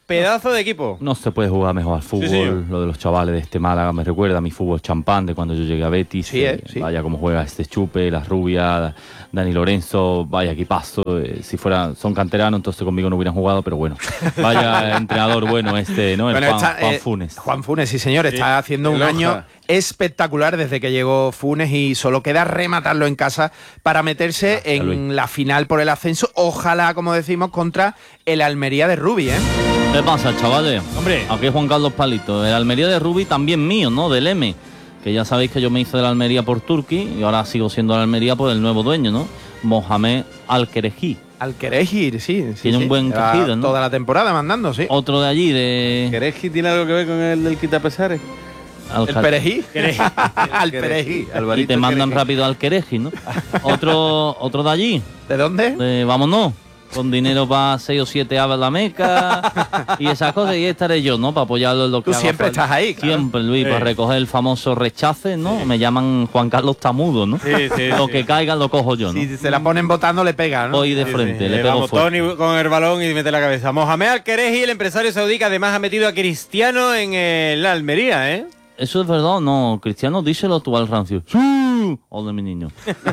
[SPEAKER 17] pedazo de equipo.
[SPEAKER 14] No se puede jugar mejor al fútbol.
[SPEAKER 17] Sí, señor.
[SPEAKER 14] Lo de los chavales de este Málaga me recuerda a mi fútbol champán de cuando yo llegué a Betis.
[SPEAKER 16] Sí, eh,
[SPEAKER 14] eh,
[SPEAKER 16] sí.
[SPEAKER 14] Vaya cómo juega este Chupe, la Rubia, Dani Lorenzo, vaya equipazo. Eh, si fuera, son canteranos, entonces conmigo no hubieran jugado, pero bueno. Vaya entrenador bueno este, ¿no? El
[SPEAKER 16] Bueno,
[SPEAKER 14] Juan,
[SPEAKER 16] está,
[SPEAKER 14] Juan
[SPEAKER 16] eh,
[SPEAKER 14] Funes.
[SPEAKER 16] Juan Funes, sí señor,
[SPEAKER 14] Sí.
[SPEAKER 16] está haciendo un
[SPEAKER 14] Eloja.
[SPEAKER 16] año espectacular desde que llegó Funes y solo queda rematarlo en casa para meterse en
[SPEAKER 14] Luis.
[SPEAKER 16] la final por el ascenso, ojalá, como decimos, contra el Almería de Rubi, ¿eh?
[SPEAKER 14] ¿Qué pasa, chavales?
[SPEAKER 17] Hombre.
[SPEAKER 14] Aquí es Juan Carlos Palito. El Almería de Rubi también mío, ¿no? Del M. Que ya sabéis que yo me hice de la Almería por Turquí y ahora sigo siendo de la Almería por el nuevo dueño, ¿no? Mohamed Al-Kereji.
[SPEAKER 16] Al-Kereji, sí. sí
[SPEAKER 14] Tiene
[SPEAKER 16] sí.
[SPEAKER 14] un buen
[SPEAKER 16] Lleva
[SPEAKER 14] tejido, ¿no?
[SPEAKER 16] Toda la temporada mandando, sí.
[SPEAKER 14] Otro de allí, de...
[SPEAKER 15] ¿Kereji tiene algo que ver con el del quitapesares?
[SPEAKER 14] Al-
[SPEAKER 16] ¿El Perejí? Al Perejí.
[SPEAKER 14] Y te mandan rápido al Kereji, ¿no? otro, otro de allí.
[SPEAKER 16] ¿De dónde?
[SPEAKER 14] De, vámonos. Con dinero para seis o siete aves a la Meca y esas cosas, y estaré yo, ¿no? Para apoyarlo en lo que
[SPEAKER 16] Tú
[SPEAKER 14] haga
[SPEAKER 16] siempre
[SPEAKER 14] falta.
[SPEAKER 16] estás ahí, claro.
[SPEAKER 14] Siempre, Luis,
[SPEAKER 16] Sí.
[SPEAKER 14] para recoger el famoso rechace, ¿no? Me llaman Juan Carlos Tamudo, ¿no?
[SPEAKER 16] Sí, sí,
[SPEAKER 14] lo
[SPEAKER 16] sí.
[SPEAKER 14] que caiga lo cojo yo, ¿no?
[SPEAKER 16] Si se la ponen votando, le pega, ¿no?
[SPEAKER 14] Voy de frente, le
[SPEAKER 17] Eh,
[SPEAKER 14] pego
[SPEAKER 17] vamos,
[SPEAKER 14] fuerte.
[SPEAKER 17] Tony con el balón y mete la cabeza. Mohamed Al-Kereji, el empresario saudí, que además ha metido a Cristiano en eh, la Almería, ¿eh?
[SPEAKER 14] ¿Eso es verdad o no? Cristiano, díselo tú al rancio. ¡Sí! Hola, mi niño.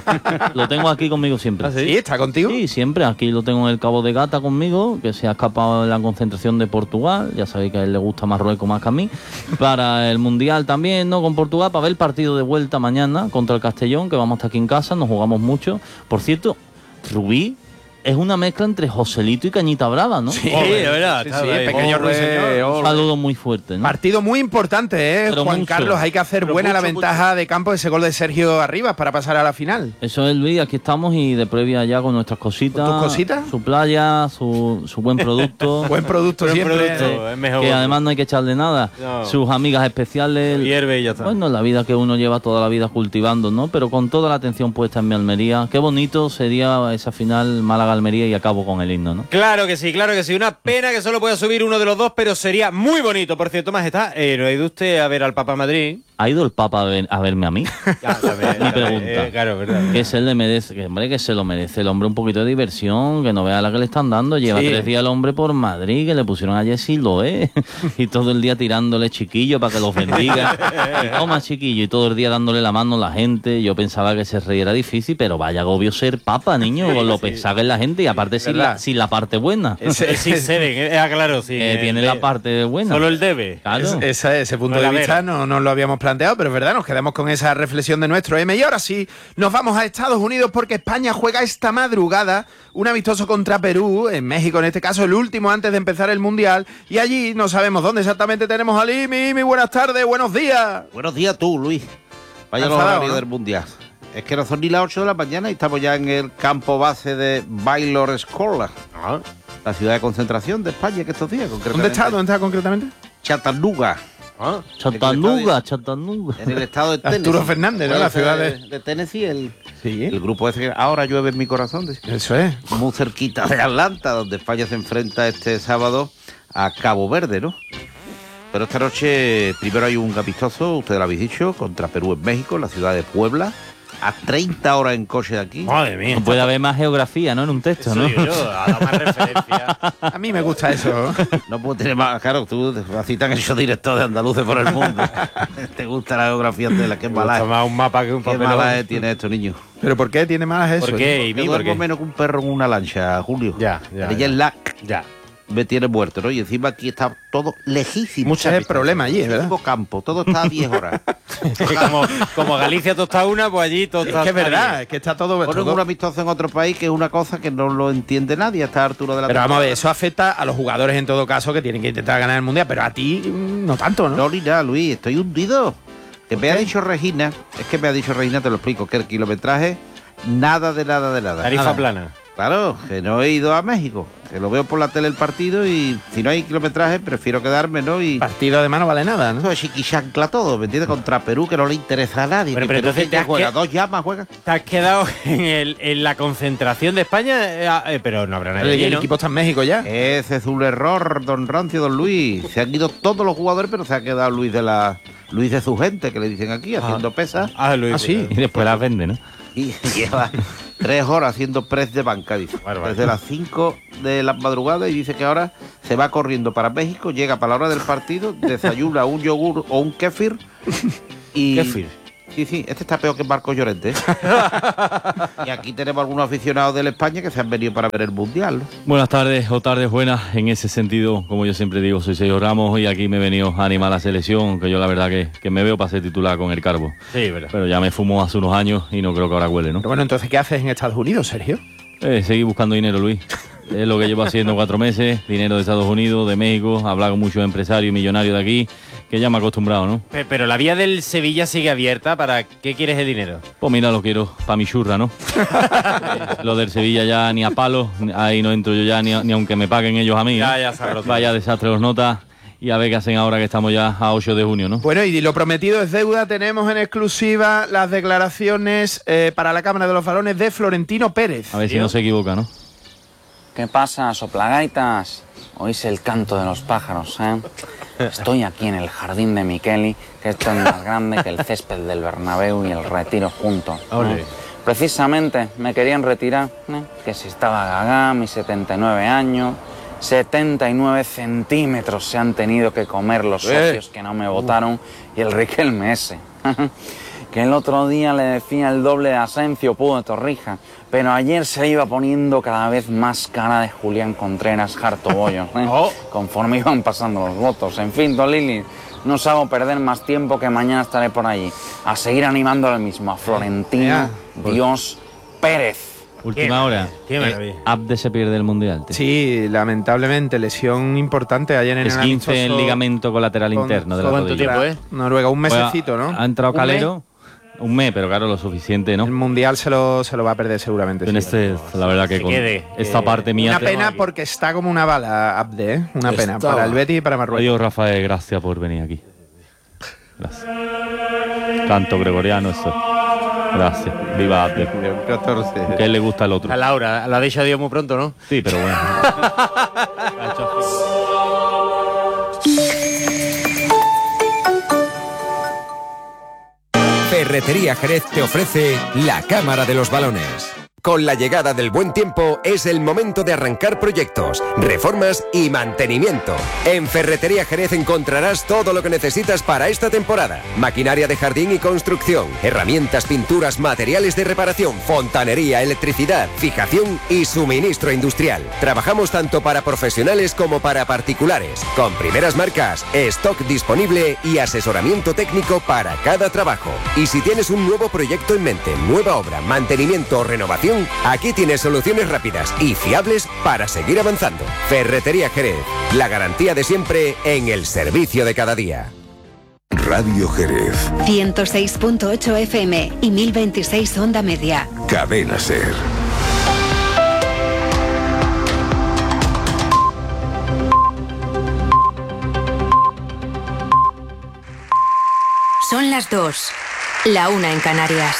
[SPEAKER 14] Lo tengo aquí conmigo siempre.
[SPEAKER 16] ¿Ah, sí? ¿Está contigo?
[SPEAKER 14] Sí, siempre. Aquí lo tengo en el Cabo de Gata conmigo, que se ha escapado de la concentración de Portugal. Ya sabéis que a él le gusta Marruecos más que a mí. Para el Mundial también, ¿no? Con Portugal, para ver el partido de vuelta mañana contra el Castellón, que vamos a estar aquí en casa, nos jugamos mucho. Por cierto, Rubí es una mezcla entre Joselito y Cañita Brava, ¿no?
[SPEAKER 16] Sí, de verdad. Sí, sí, pequeño ruiseñor.
[SPEAKER 14] Un saludo muy fuerte, ¿no?
[SPEAKER 16] Partido muy importante, ¿eh?
[SPEAKER 14] Pero
[SPEAKER 16] Juan
[SPEAKER 14] mucho.
[SPEAKER 16] Carlos, hay que hacer
[SPEAKER 14] Pero
[SPEAKER 16] buena la
[SPEAKER 14] mucho,
[SPEAKER 16] ventaja de campo de ese gol de Sergio Arribas para pasar a la final.
[SPEAKER 14] Eso es, Luis, aquí estamos y de previa ya con nuestras cositas.
[SPEAKER 16] ¿Tus cositas?
[SPEAKER 14] Su playa, su, su buen producto.
[SPEAKER 16] Buen producto
[SPEAKER 17] Buen
[SPEAKER 16] siempre.
[SPEAKER 17] producto,
[SPEAKER 16] eh.
[SPEAKER 17] es mejor.
[SPEAKER 14] Que además no hay que echarle nada.
[SPEAKER 17] No.
[SPEAKER 14] Sus amigas especiales.
[SPEAKER 17] Hierve y ya está.
[SPEAKER 14] Bueno, la vida que uno lleva toda la vida cultivando, ¿no? Pero con toda la atención puesta en mi Almería. Qué bonito sería esa final Málaga-Almería y acabo con el himno, ¿no?
[SPEAKER 17] Claro que sí, claro que sí. Una pena que solo pueda subir uno de los dos, pero sería muy bonito. Por cierto, Majestad, eh, ¿no ha ido usted a ver al Papa Madrid?
[SPEAKER 14] ¿Ha ido el Papa a, ver- a verme a mí?
[SPEAKER 17] Ya, también,
[SPEAKER 14] Mi
[SPEAKER 17] también,
[SPEAKER 14] pregunta.
[SPEAKER 17] eh, claro, verdad.
[SPEAKER 14] Que se le merece, que hombre, que se lo merece el hombre un poquito de diversión, que no vea la que le están dando. Lleva
[SPEAKER 16] Sí.
[SPEAKER 14] tres días el hombre por Madrid, que le pusieron a Jessy Loé, y todo el día tirándole chiquillo para que los bendiga. Y toma chiquillo, y todo el día dándole la mano a la gente. Yo pensaba que ser rey era difícil, pero vaya agobio ser papa, niño, con lo pesada que es la gente, y aparte sin la,
[SPEAKER 17] ¿Verdad?
[SPEAKER 14] sin la parte buena.
[SPEAKER 17] Ese, sí, ceden, eh, ah, claro, sí.
[SPEAKER 14] Que
[SPEAKER 17] eh,
[SPEAKER 14] tiene
[SPEAKER 17] eh,
[SPEAKER 14] la parte buena.
[SPEAKER 17] Solo el debe.
[SPEAKER 14] Claro.
[SPEAKER 16] Es- ese, ese punto
[SPEAKER 17] No
[SPEAKER 16] de
[SPEAKER 17] la
[SPEAKER 16] vista
[SPEAKER 17] vera.
[SPEAKER 16] no nos lo habíamos planteado, pero es verdad, nos quedamos con esa reflexión de nuestro M. Y ahora sí, nos vamos a Estados Unidos porque España juega esta madrugada un amistoso contra Perú, en México en este caso, el último antes de empezar el Mundial. Y allí no sabemos dónde exactamente tenemos a Imi. Imi, buenas tardes, buenos días.
[SPEAKER 18] Buenos días tú, Luis. Vaya los
[SPEAKER 16] Enfadado,
[SPEAKER 18] horarios
[SPEAKER 16] ¿no?
[SPEAKER 18] del Mundial. Es que no son ni las ocho de la mañana y estamos ya en el campo base de Baylor Scotland. La ciudad de concentración de España que estos días,
[SPEAKER 16] ¿Dónde
[SPEAKER 18] concretamente.
[SPEAKER 16] está? ¿Dónde está concretamente?
[SPEAKER 18] Chattanooga.
[SPEAKER 14] Chattanooga, Chattanooga.
[SPEAKER 18] En el estado de Tennessee.
[SPEAKER 16] Arturo Fernández, ¿no?
[SPEAKER 18] Puede
[SPEAKER 16] La
[SPEAKER 18] ser
[SPEAKER 16] ciudad
[SPEAKER 18] de,
[SPEAKER 16] de...
[SPEAKER 18] de Tennessee, el,
[SPEAKER 16] Sí.
[SPEAKER 18] el grupo ese que ahora llueve en mi corazón. decía.
[SPEAKER 16] Eso es.
[SPEAKER 18] Muy cerquita de Atlanta, donde España se enfrenta este sábado a Cabo Verde, ¿no? Pero esta noche primero hay un amistoso, ustedes lo habéis dicho, contra Perú en México, en la ciudad de Puebla, a treinta horas en coche de aquí.
[SPEAKER 17] Madre mía.
[SPEAKER 14] No puede haber más geografía, ¿no? En un texto, ¿no?
[SPEAKER 17] Soy yo, a dar más referencia.
[SPEAKER 16] A mí me gusta eso.
[SPEAKER 18] No puede tener más, claro, tú así te han hecho director de andaluces por el mundo. Te gusta la geografía de la que
[SPEAKER 17] Me gusta
[SPEAKER 18] mala
[SPEAKER 17] más un mapa que un
[SPEAKER 18] Qué
[SPEAKER 17] papelón.
[SPEAKER 18] mala tiene esto, niño.
[SPEAKER 16] ¿Pero por qué tiene malas eso?
[SPEAKER 17] ¿Por qué,
[SPEAKER 18] Yo
[SPEAKER 17] Imi? ¿Por
[SPEAKER 18] duermo
[SPEAKER 17] qué?
[SPEAKER 18] menos que un perro en una lancha, Julio.
[SPEAKER 17] Ya, ya,
[SPEAKER 18] Ella
[SPEAKER 17] ya.
[SPEAKER 18] es la
[SPEAKER 17] Ya.
[SPEAKER 18] me tiene muerto, ¿no? Y encima aquí está todo lejísimo.
[SPEAKER 16] Muchas es el problema allí, ¿verdad?
[SPEAKER 18] Muchísimo campo, todo está a diez horas.
[SPEAKER 17] como, como Galicia todo está una, pues allí todo
[SPEAKER 16] Es
[SPEAKER 17] está
[SPEAKER 16] que es
[SPEAKER 17] está
[SPEAKER 16] verdad,
[SPEAKER 17] bien.
[SPEAKER 16] es que está todo...
[SPEAKER 18] Ponen
[SPEAKER 16] todo-
[SPEAKER 18] un amistoso en otro país que es una cosa que no lo entiende nadie a esta altura de la
[SPEAKER 16] Pero vamos a ver,
[SPEAKER 18] temporada.
[SPEAKER 16] eso afecta a los jugadores en todo caso que tienen que intentar ganar el Mundial, pero a ti mm, no tanto, ¿no?
[SPEAKER 18] No, ni nada, Luis, estoy hundido. Que me
[SPEAKER 16] qué?
[SPEAKER 18] ha dicho Regina, es que me ha dicho Regina, te lo explico, que el kilometraje, nada de nada de nada.
[SPEAKER 17] Tarifa
[SPEAKER 18] Nada.
[SPEAKER 17] plana.
[SPEAKER 18] Claro, que no he ido a México, que lo veo por la tele el partido y si no hay kilometraje prefiero quedarme, ¿no? Y
[SPEAKER 16] Partido además no vale nada, ¿no?
[SPEAKER 18] eso es chiquichancla todo, ¿me entiendes? Contra Perú, que no le interesa a nadie.
[SPEAKER 17] Pero-
[SPEAKER 18] que
[SPEAKER 17] pero
[SPEAKER 18] Perú
[SPEAKER 17] entonces
[SPEAKER 18] que
[SPEAKER 17] te
[SPEAKER 18] ya
[SPEAKER 17] has
[SPEAKER 18] juega,
[SPEAKER 17] que-
[SPEAKER 18] dos llamas juega.
[SPEAKER 17] Te has quedado en, el, en la concentración de España, eh, ah, eh, pero no habrá nadie
[SPEAKER 16] El,
[SPEAKER 17] allí,
[SPEAKER 16] el
[SPEAKER 17] ¿no?
[SPEAKER 16] equipo está en México ya.
[SPEAKER 18] Ese es un error, don Rancio, don Luis. Se han ido todos los jugadores, pero se ha quedado Luis de la Luis de su gente, que le dicen aquí, haciendo pesas.
[SPEAKER 17] Ah, Luis.
[SPEAKER 16] Ah, sí.
[SPEAKER 14] Y después las vende, ¿no?
[SPEAKER 18] Y lleva, Tres horas haciendo press de banca, dice. Desde las cinco de la madrugada y dice que ahora se va corriendo para México, llega para la hora del partido, desayuna un yogur o un kéfir y...
[SPEAKER 17] Kéfir.
[SPEAKER 18] Sí, sí, este está peor que Marcos Llorente. ¿eh? Y aquí tenemos algunos aficionados de la España que se han venido para ver el Mundial, ¿no?
[SPEAKER 14] Buenas tardes o tardes buenas. En ese sentido, como yo siempre digo, soy Sergio Ramos y aquí me he venido a animar a la selección, que yo la verdad que, que me veo para ser titular con el Carbo.
[SPEAKER 17] Sí, verdad.
[SPEAKER 14] Pero ya me fumo hace unos años y no creo que ahora huele, ¿no?
[SPEAKER 16] Pero bueno, entonces, ¿qué haces en Estados Unidos, Sergio?
[SPEAKER 14] Eh, seguir buscando dinero, Luis. Es lo que llevo haciendo cuatro meses, dinero de Estados Unidos, de México, hablar con muchos empresarios y millonarios de aquí, que ya me he acostumbrado, ¿no?
[SPEAKER 17] Pero la vía del Sevilla sigue abierta. ¿Para qué quieres el dinero?
[SPEAKER 14] Pues mira, lo quiero para mi churra, ¿no? Lo del Sevilla ya ni a palos, ahí no entro yo ya ni, a, ni aunque me paguen ellos a mí.
[SPEAKER 17] Ya,
[SPEAKER 14] ¿eh?
[SPEAKER 17] ya se ha roto.
[SPEAKER 14] Vaya desastre los notas y a ver qué hacen ahora que estamos ya a ocho de junio, ¿no?
[SPEAKER 16] Bueno, y lo prometido es deuda. Tenemos en exclusiva las declaraciones eh, para la Cámara de los Balones de Florentino Pérez.
[SPEAKER 14] A ver si no se equivoca, ¿no?
[SPEAKER 19] ¿Qué pasa, soplagaitas? Oís el canto de los pájaros, ¿eh? Estoy aquí en el jardín de Miqueli, que esto es más grande que el césped del Bernabéu y el Retiro juntos. ¿eh? Precisamente me querían retirar, ¿eh? Que si estaba gaga, mis setenta y nueve años, setenta y nueve centímetros se han tenido que comer los socios
[SPEAKER 17] Eh.
[SPEAKER 19] que no me votaron y el Riquelme ese. Que el otro día le decía el doble de Asencio, Pudo de Torrija, pero ayer se iba poniendo cada vez más cara de Julián Contreras Harto Bollo, ¿eh? Conforme iban pasando los votos. En fin, Don Lili, no os hago perder más tiempo, que mañana estaré por allí a seguir animando al mismo, a Florentino Dios Pérez.
[SPEAKER 14] Última hora.
[SPEAKER 16] qué maravilla.
[SPEAKER 14] Eh, Abde se pierde el Mundial. tío.
[SPEAKER 16] Sí, lamentablemente, lesión importante ayer en el
[SPEAKER 14] esguince en
[SPEAKER 16] amistoso
[SPEAKER 14] ligamento colateral
[SPEAKER 16] con-
[SPEAKER 14] interno de la
[SPEAKER 16] ¿Cuánto
[SPEAKER 14] rodilla.
[SPEAKER 16] tiempo, eh? Noruega, un
[SPEAKER 14] Pues
[SPEAKER 16] mesecito, ¿no?
[SPEAKER 14] Ha entrado
[SPEAKER 16] ¿Un
[SPEAKER 14] Calero. Un mes, pero claro, lo suficiente, ¿no?
[SPEAKER 16] El Mundial se lo, se lo va a perder seguramente.
[SPEAKER 14] En
[SPEAKER 16] sí.
[SPEAKER 14] este, la verdad que
[SPEAKER 16] Se
[SPEAKER 14] con
[SPEAKER 16] quede,
[SPEAKER 14] esta
[SPEAKER 16] que-
[SPEAKER 14] parte mía...
[SPEAKER 16] Una
[SPEAKER 14] te-
[SPEAKER 16] pena porque está como una bala, Abde, ¿eh? Una pena,
[SPEAKER 14] Estaba.
[SPEAKER 16] para el Betis y para Marruecos.
[SPEAKER 14] Adiós, Rafael, gracias por venir aquí. Gracias. Canto gregoriano, eso. Gracias. Viva Abde.
[SPEAKER 15] catorce.
[SPEAKER 14] Que a él le gusta el otro.
[SPEAKER 17] A Laura, lo ha dicho adiós muy pronto, ¿no?
[SPEAKER 14] Sí, pero bueno.
[SPEAKER 4] Ferretería Jerez te ofrece la Cámara de los Balones. Con la llegada del buen tiempo es el momento de arrancar proyectos, reformas y mantenimiento. En Ferretería Jerez encontrarás todo lo que necesitas para esta temporada. Maquinaria de jardín y construcción, herramientas, pinturas, materiales de reparación, fontanería, electricidad, fijación y suministro industrial. Trabajamos tanto para profesionales como para particulares, con primeras marcas, stock disponible y asesoramiento técnico para cada trabajo. Y si tienes un nuevo proyecto en mente, nueva obra, mantenimiento o renovación, aquí tienes soluciones rápidas y fiables para seguir avanzando. Ferretería Jerez, la garantía de siempre en el servicio de cada día.
[SPEAKER 7] Radio Jerez.
[SPEAKER 20] ciento seis punto ocho F M y mil veintiséis onda media.
[SPEAKER 7] Cadena Ser.
[SPEAKER 11] Son las dos, la una en Canarias.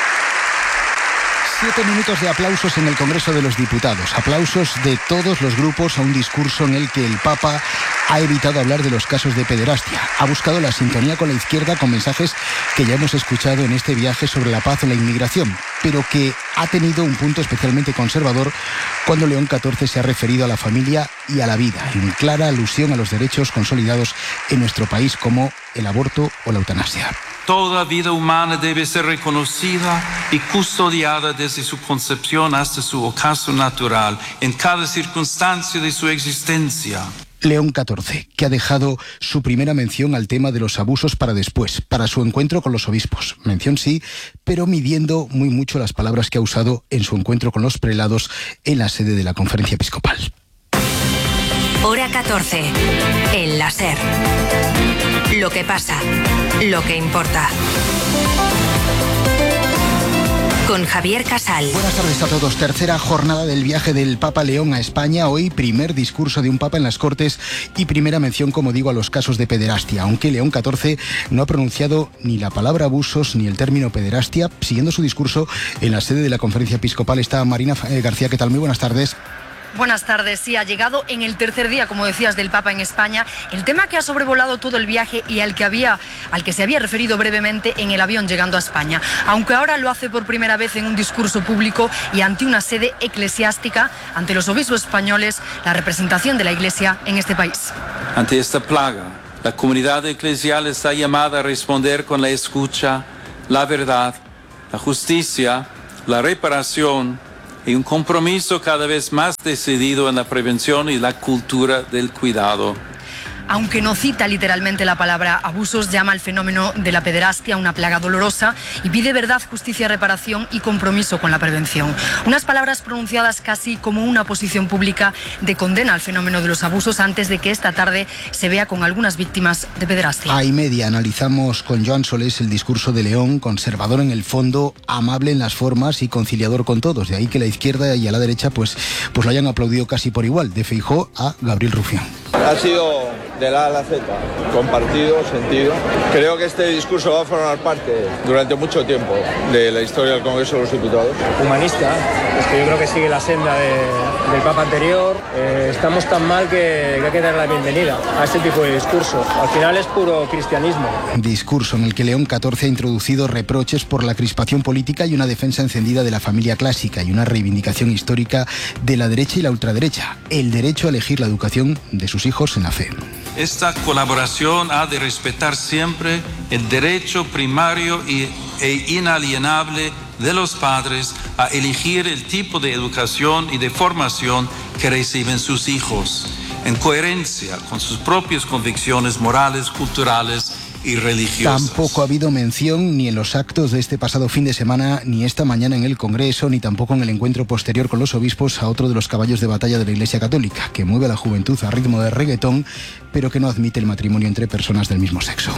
[SPEAKER 21] Siete minutos de aplausos en el Congreso de los Diputados. Aplausos de todos los grupos a un discurso en el que el Papa ha evitado hablar de los casos de pederastia. Ha buscado la sintonía con la izquierda con mensajes que ya hemos escuchado en este viaje sobre la paz o la inmigración, pero que ha tenido un punto especialmente conservador cuando León catorce se ha referido a la familia y a la vida, en clara alusión a los derechos consolidados en nuestro país como el aborto o la eutanasia.
[SPEAKER 22] Toda vida humana debe ser reconocida y custodiada desde su concepción hasta su ocaso natural, en cada circunstancia de su existencia.
[SPEAKER 21] León catorce, que ha dejado su primera mención al tema de los abusos para después, para su encuentro con los obispos. Mención sí, pero midiendo muy mucho las palabras que ha usado en su encuentro con los prelados en la sede de la Conferencia Episcopal.
[SPEAKER 11] Hora catorce, en la SER. Lo que pasa, lo que importa. Con Javier Casal.
[SPEAKER 21] Buenas tardes a todos. Tercera jornada del viaje del Papa León a España. Hoy primer discurso de un Papa en las Cortes y primera mención, como digo, a los casos de pederastia. Aunque León catorce no ha pronunciado ni la palabra abusos ni el término pederastia. Siguiendo su discurso en la sede de la Conferencia Episcopal está Marina García. ¿Qué tal? Muy buenas tardes.
[SPEAKER 2] Buenas tardes. Sí, ha llegado en el tercer día, como decías, del Papa en España. El tema que ha sobrevolado todo el viaje y al que, había, al que se había referido brevemente en el avión llegando a España. Aunque ahora lo hace por primera vez en un discurso público y ante una sede eclesiástica, ante los obispos españoles, la representación de la Iglesia en este país.
[SPEAKER 22] Ante esta plaga, la comunidad eclesial está llamada a responder con la escucha, la verdad, la justicia, la reparación y un compromiso cada vez más decidido en la prevención y la cultura del cuidado.
[SPEAKER 2] Aunque no cita literalmente la palabra abusos, llama al fenómeno de la pederastia una plaga dolorosa y pide verdad, justicia, reparación y compromiso con la prevención. Unas palabras pronunciadas casi como una posición pública de condena al fenómeno de los abusos antes de que esta tarde se vea con algunas víctimas de pederastia.
[SPEAKER 21] A y media analizamos con Joan Solés el discurso de León, conservador en el fondo, amable en las formas y conciliador con todos. De ahí que la izquierda y a la derecha pues, pues lo hayan aplaudido casi por igual, de Feijóo a Gabriel Rufián.
[SPEAKER 3] Ha sido de la A a la Z, compartido, sentido. Creo que este discurso va a formar parte durante mucho tiempo de la historia del Congreso de los Diputados.
[SPEAKER 23] Humanista, es que yo creo que sigue la senda de, del Papa anterior. Eh, estamos tan mal que, que hay que dar la bienvenida a este tipo de discurso. Al final es puro cristianismo.
[SPEAKER 21] Discurso en el que León catorce ha introducido reproches por la crispación política y una defensa encendida de la familia clásica y una reivindicación histórica de la derecha y la ultraderecha. El derecho a elegir la educación de sus hijos en la fe.
[SPEAKER 22] Esta colaboración ha de respetar siempre el derecho primario y, e inalienable de los padres a elegir el tipo de educación y de formación que reciben sus hijos, en coherencia con sus propias convicciones morales, culturales y religiosas.
[SPEAKER 21] Tampoco ha habido mención ni en los actos de este pasado fin de semana, ni esta mañana en el Congreso, ni tampoco en el encuentro posterior con los obispos a otro de los caballos de batalla de la Iglesia Católica, que mueve a la juventud a ritmo de reggaetón, pero que no admite el matrimonio entre personas del mismo sexo.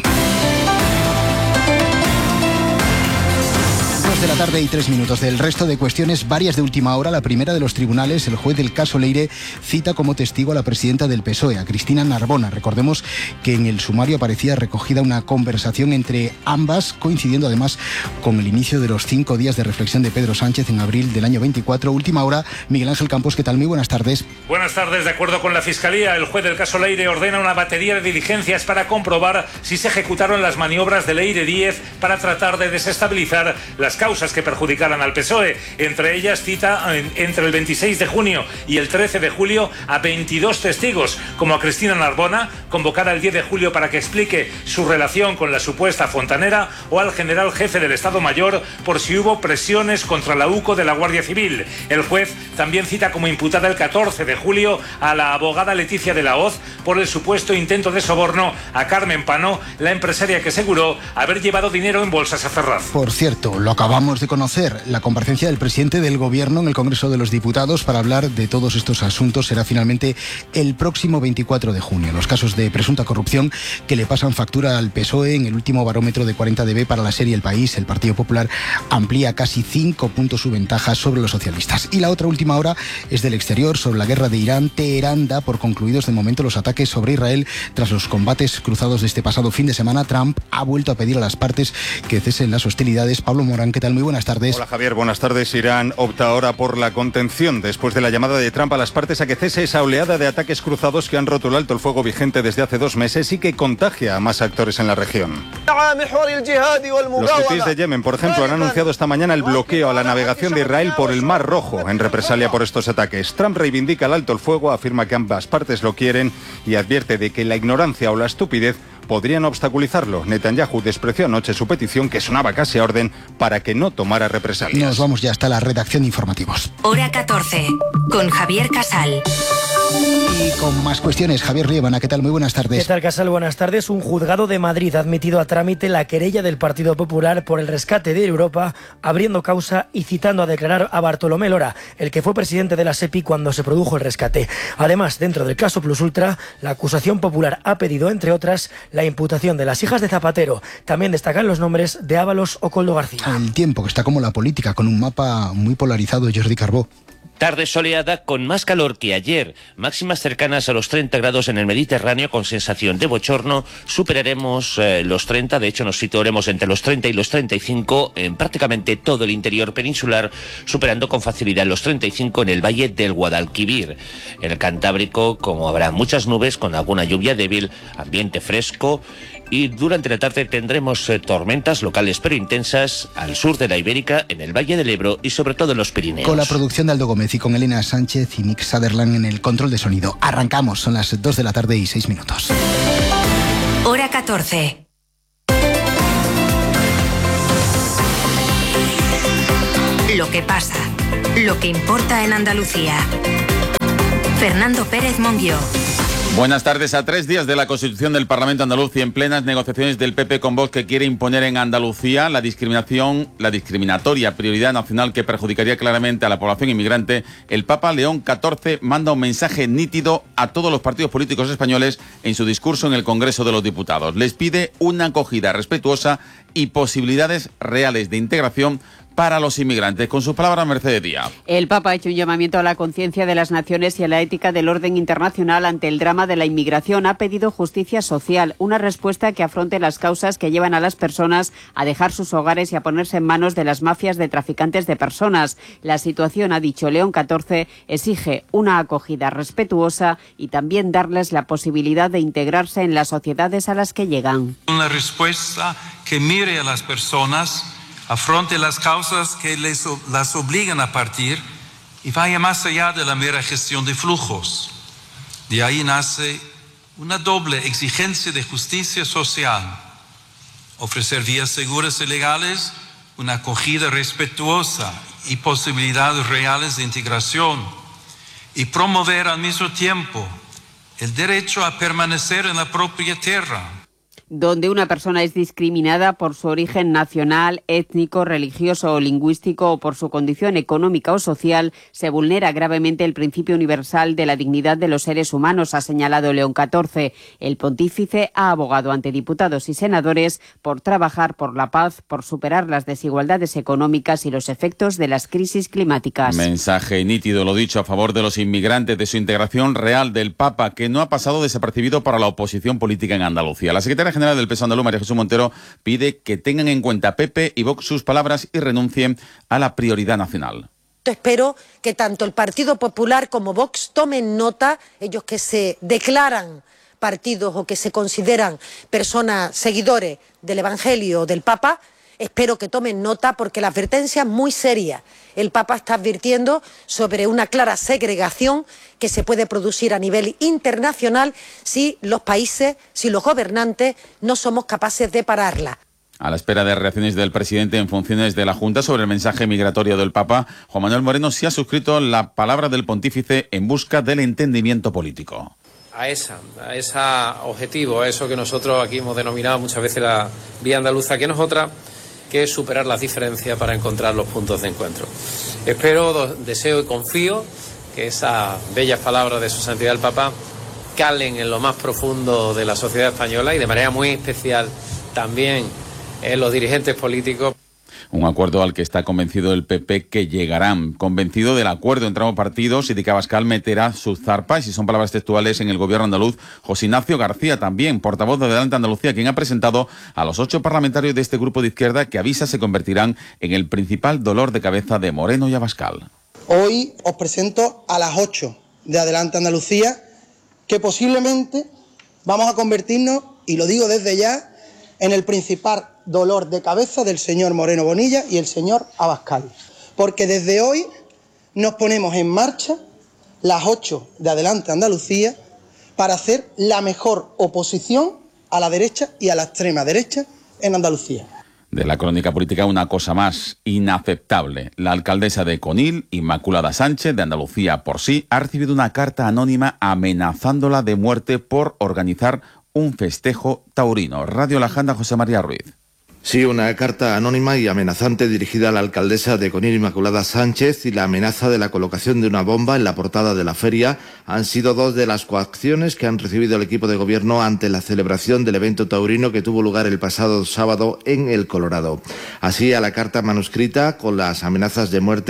[SPEAKER 21] De la tarde y tres minutos. Del resto de cuestiones, varias de última hora. La primera de los tribunales, el juez del caso Leire cita como testigo a la presidenta del P S O E, a Cristina Narbona. Recordemos que en el sumario aparecía recogida una conversación entre ambas, coincidiendo además con el inicio de los cinco días de reflexión de Pedro Sánchez en abril del año veinticuatro. Última hora, Miguel Ángel Campos, ¿qué tal? Muy buenas tardes.
[SPEAKER 24] Buenas tardes. De acuerdo con la Fiscalía, el juez del caso Leire ordena una batería de diligencias para comprobar si se ejecutaron las maniobras de Leire Díez para tratar de desestabilizar las causas que perjudicaran al P S O E. Entre ellas cita entre el veintiséis de junio y el trece de julio a veintidós testigos, como a Cristina Narbona, convocada el diez de julio para que explique su relación con la supuesta fontanera, o al general jefe del Estado Mayor por si hubo presiones contra la U C O de la Guardia Civil. El juez también cita como imputada el catorce de julio a la abogada Leticia de la Hoz por el supuesto intento de soborno a Carmen Pano, la empresaria que aseguró haber llevado dinero en bolsas a Ferraz.
[SPEAKER 21] Por cierto, lo acabamos de conocer, la comparecencia del presidente del Gobierno en el Congreso de los Diputados para hablar de todos estos asuntos será finalmente el próximo veinticuatro de junio. Los casos de presunta corrupción que le pasan factura al P S O E. En el último barómetro de cuarenta D B para la serie El País, el Partido Popular amplía casi cinco puntos su ventaja sobre los socialistas. Y la otra última hora es del exterior, sobre la guerra de Irán. Teherán da por concluidos de momento los ataques sobre Israel tras los combates cruzados de este pasado fin de semana. Trump ha vuelto a pedir a las partes que cesen las hostilidades. Pablo Morán, ¿qué tal? Muy buenas tardes.
[SPEAKER 25] Hola Javier, buenas tardes. Irán opta ahora por la contención después de la llamada de Trump a las partes a que cese esa oleada de ataques cruzados que han roto el alto el fuego vigente desde hace dos meses y que contagia a más actores en la región. Los hutíes de Yemen, por ejemplo, han anunciado esta mañana el bloqueo a la navegación de Israel por el Mar Rojo en represalia por estos ataques. Trump reivindica el alto el fuego, afirma que ambas partes lo quieren y advierte de que la ignorancia o la estupidez podrían obstaculizarlo. Netanyahu despreció anoche su petición, que sonaba casi a orden, para que no tomara represalias.
[SPEAKER 21] Nos vamos ya hasta la redacción de informativos.
[SPEAKER 11] Hora catorce, con Javier Casal.
[SPEAKER 21] Y con más cuestiones, Javier Riebana, ¿qué tal? Muy buenas tardes.
[SPEAKER 26] ¿Qué tal, Casal? Buenas tardes. Un juzgado de Madrid ha admitido a trámite la querella del Partido Popular por el rescate de Europa, abriendo causa y citando a declarar a Bartolomé Lora, el que fue presidente de la SEPI cuando se produjo el rescate. Además, dentro del caso Plus Ultra, la acusación popular ha pedido, entre otras, la imputación de las hijas de Zapatero. También destacan los nombres de Ábalos o Coldo García.
[SPEAKER 21] El tiempo, que está como la política, con un mapa muy polarizado, Jordi Carbó.
[SPEAKER 1] Tarde soleada con más calor que ayer, máximas cercanas a los treinta grados en el Mediterráneo con sensación de bochorno. Superaremos eh, los treinta, de hecho nos situaremos entre los treinta y los treinta y cinco en prácticamente todo el interior peninsular, superando con facilidad los treinta y cinco en el valle del Guadalquivir. En el Cantábrico, como habrá muchas nubes con alguna lluvia débil, ambiente fresco. Y durante la tarde tendremos eh, tormentas locales pero intensas al sur de la Ibérica, en el Valle del Ebro y sobre todo en los Pirineos.
[SPEAKER 21] Con la producción de Aldo Gómez y con Elena Sánchez y Nick Sutherland en el control de sonido. Arrancamos, son las dos de la tarde y seis minutos.
[SPEAKER 11] Hora catorce. Lo que pasa, lo que importa en Andalucía. Fernando Pérez Monguió.
[SPEAKER 5] Buenas tardes. A tres días de la constitución del Parlamento andaluz y en plenas negociaciones del P P con Vox, que quiere imponer en Andalucía la discriminación, la discriminatoria prioridad nacional que perjudicaría claramente a la población inmigrante, el Papa León catorce manda un mensaje nítido a todos los partidos políticos españoles en su discurso en el Congreso de los Diputados. Les pide una acogida respetuosa y posibilidades reales de integración para los inmigrantes. Con sus palabras, Mercedes Díaz.
[SPEAKER 8] El Papa ha hecho un llamamiento a la conciencia de las naciones y a la ética del orden internacional ante el drama de la inmigración. Ha pedido justicia social, una respuesta que afronte las causas que llevan a las personas a dejar sus hogares y a ponerse en manos de las mafias de traficantes de personas. La situación, ha dicho León catorce, exige una acogida respetuosa y también darles la posibilidad de integrarse en las sociedades a las que llegan.
[SPEAKER 22] Una respuesta que mire a las personas, afronte las causas que les, las obligan a partir y vaya más allá de la mera gestión de flujos. De ahí nace una doble exigencia de justicia social: ofrecer vías seguras y legales, una acogida respetuosa y posibilidades reales de integración, y promover al mismo tiempo el derecho a permanecer en la propia tierra.
[SPEAKER 8] Donde una persona es discriminada por su origen nacional, étnico, religioso o lingüístico o por su condición económica o social, se vulnera gravemente el principio universal de la dignidad de los seres humanos, ha señalado León catorce. El pontífice ha abogado ante diputados y senadores por trabajar por la paz, por superar las desigualdades económicas y los efectos de las crisis climáticas.
[SPEAKER 5] Mensaje nítido, lo dicho, a favor de los inmigrantes, de su integración real, del Papa, que no ha pasado desapercibido para la oposición política en Andalucía. La secretaria general del P S O E andaluz, María Jesús Montero, pide que tengan en cuenta P P y Vox sus palabras y renuncien a la prioridad nacional.
[SPEAKER 9] Espero que tanto el Partido Popular como Vox tomen nota, ellos que se declaran partidos o que se consideran personas seguidores del Evangelio o del Papa. Espero que tomen nota porque la advertencia es muy seria. El Papa está advirtiendo sobre una clara segregación que se puede producir a nivel internacional si los países, si los gobernantes no somos capaces de pararla.
[SPEAKER 5] A la espera de reacciones del presidente en funciones de la Junta sobre el mensaje migratorio del Papa, Juan Manuel Moreno sí ha suscrito la palabra del pontífice en busca del entendimiento político.
[SPEAKER 10] A esa, a ese objetivo, a eso que nosotros aquí hemos denominado muchas veces la vía andaluza, que no es otra que es superar las diferencias para encontrar los puntos de encuentro. Espero, deseo y confío que esas bellas palabras de su santidad el Papa calen en lo más profundo de la sociedad española y de manera muy especial también en los dirigentes políticos.
[SPEAKER 5] Un acuerdo al que está convencido el P P que llegarán. Convencido del acuerdo entre ambos partidos y de que Abascal meterá sus zarpas, y son palabras textuales, en el gobierno andaluz. José Ignacio García, también portavoz de Adelante Andalucía, quien ha presentado a los ocho parlamentarios de este grupo de izquierda que avisa se convertirán en el principal dolor de cabeza de Moreno y Abascal.
[SPEAKER 13] Hoy os presento a las ocho de Adelante Andalucía, que posiblemente vamos a convertirnos, y lo digo desde ya, en el principal dolor de cabeza del señor Moreno Bonilla y el señor Abascal. Porque desde hoy nos ponemos en marcha las ocho de Adelante Andalucía para hacer la mejor oposición a la derecha y a la extrema derecha en Andalucía.
[SPEAKER 5] De la crónica política, una cosa más inaceptable. La alcaldesa de Conil, Inmaculada Sánchez, de Andalucía por sí, ha recibido una carta anónima amenazándola de muerte por organizar un festejo taurino. Radio La Janda, José María Ruiz.
[SPEAKER 27] Sí, una carta anónima y amenazante dirigida a la alcaldesa de Conil, Inmaculada Sánchez, y la amenaza de la colocación de una bomba en la portada de la feria han sido dos de las coacciones que han recibido el equipo de gobierno ante la celebración del evento taurino que tuvo lugar el pasado sábado en El Colorado. Así, a la carta manuscrita con las amenazas de muerte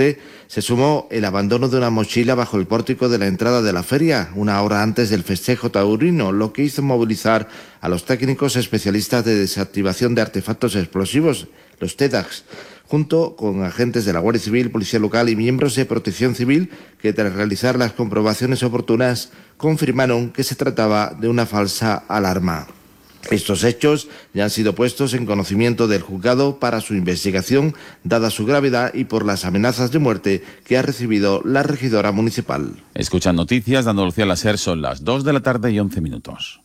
[SPEAKER 27] Se sumó el abandono de una mochila bajo el pórtico de la entrada de la feria, una hora antes del festejo taurino, lo que hizo movilizar a los técnicos especialistas de desactivación de artefactos explosivos, los TEDAX, junto con agentes de la Guardia Civil, Policía Local y miembros de Protección Civil, que tras realizar las comprobaciones oportunas confirmaron que se trataba de una falsa alarma. Estos hechos ya han sido puestos en conocimiento del juzgado para su investigación, dada su gravedad y por las amenazas de muerte que ha recibido la regidora municipal.
[SPEAKER 5] Escuchan noticias de Andalucía al Ser, son las dos de la tarde y once minutos.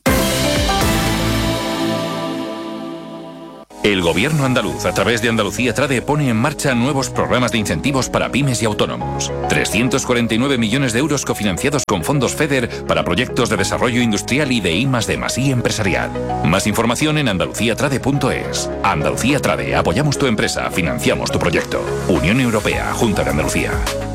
[SPEAKER 6] El Gobierno andaluz, a través de Andalucía Trade, pone en marcha nuevos programas de incentivos para pymes y autónomos. trescientos cuarenta y nueve millones de euros cofinanciados con fondos FEDER para proyectos de desarrollo industrial y de I más D más I empresarial. Más información en andalucía trade punto es. Andalucía Trade, apoyamos tu empresa, financiamos tu proyecto. Unión Europea, Junta de Andalucía.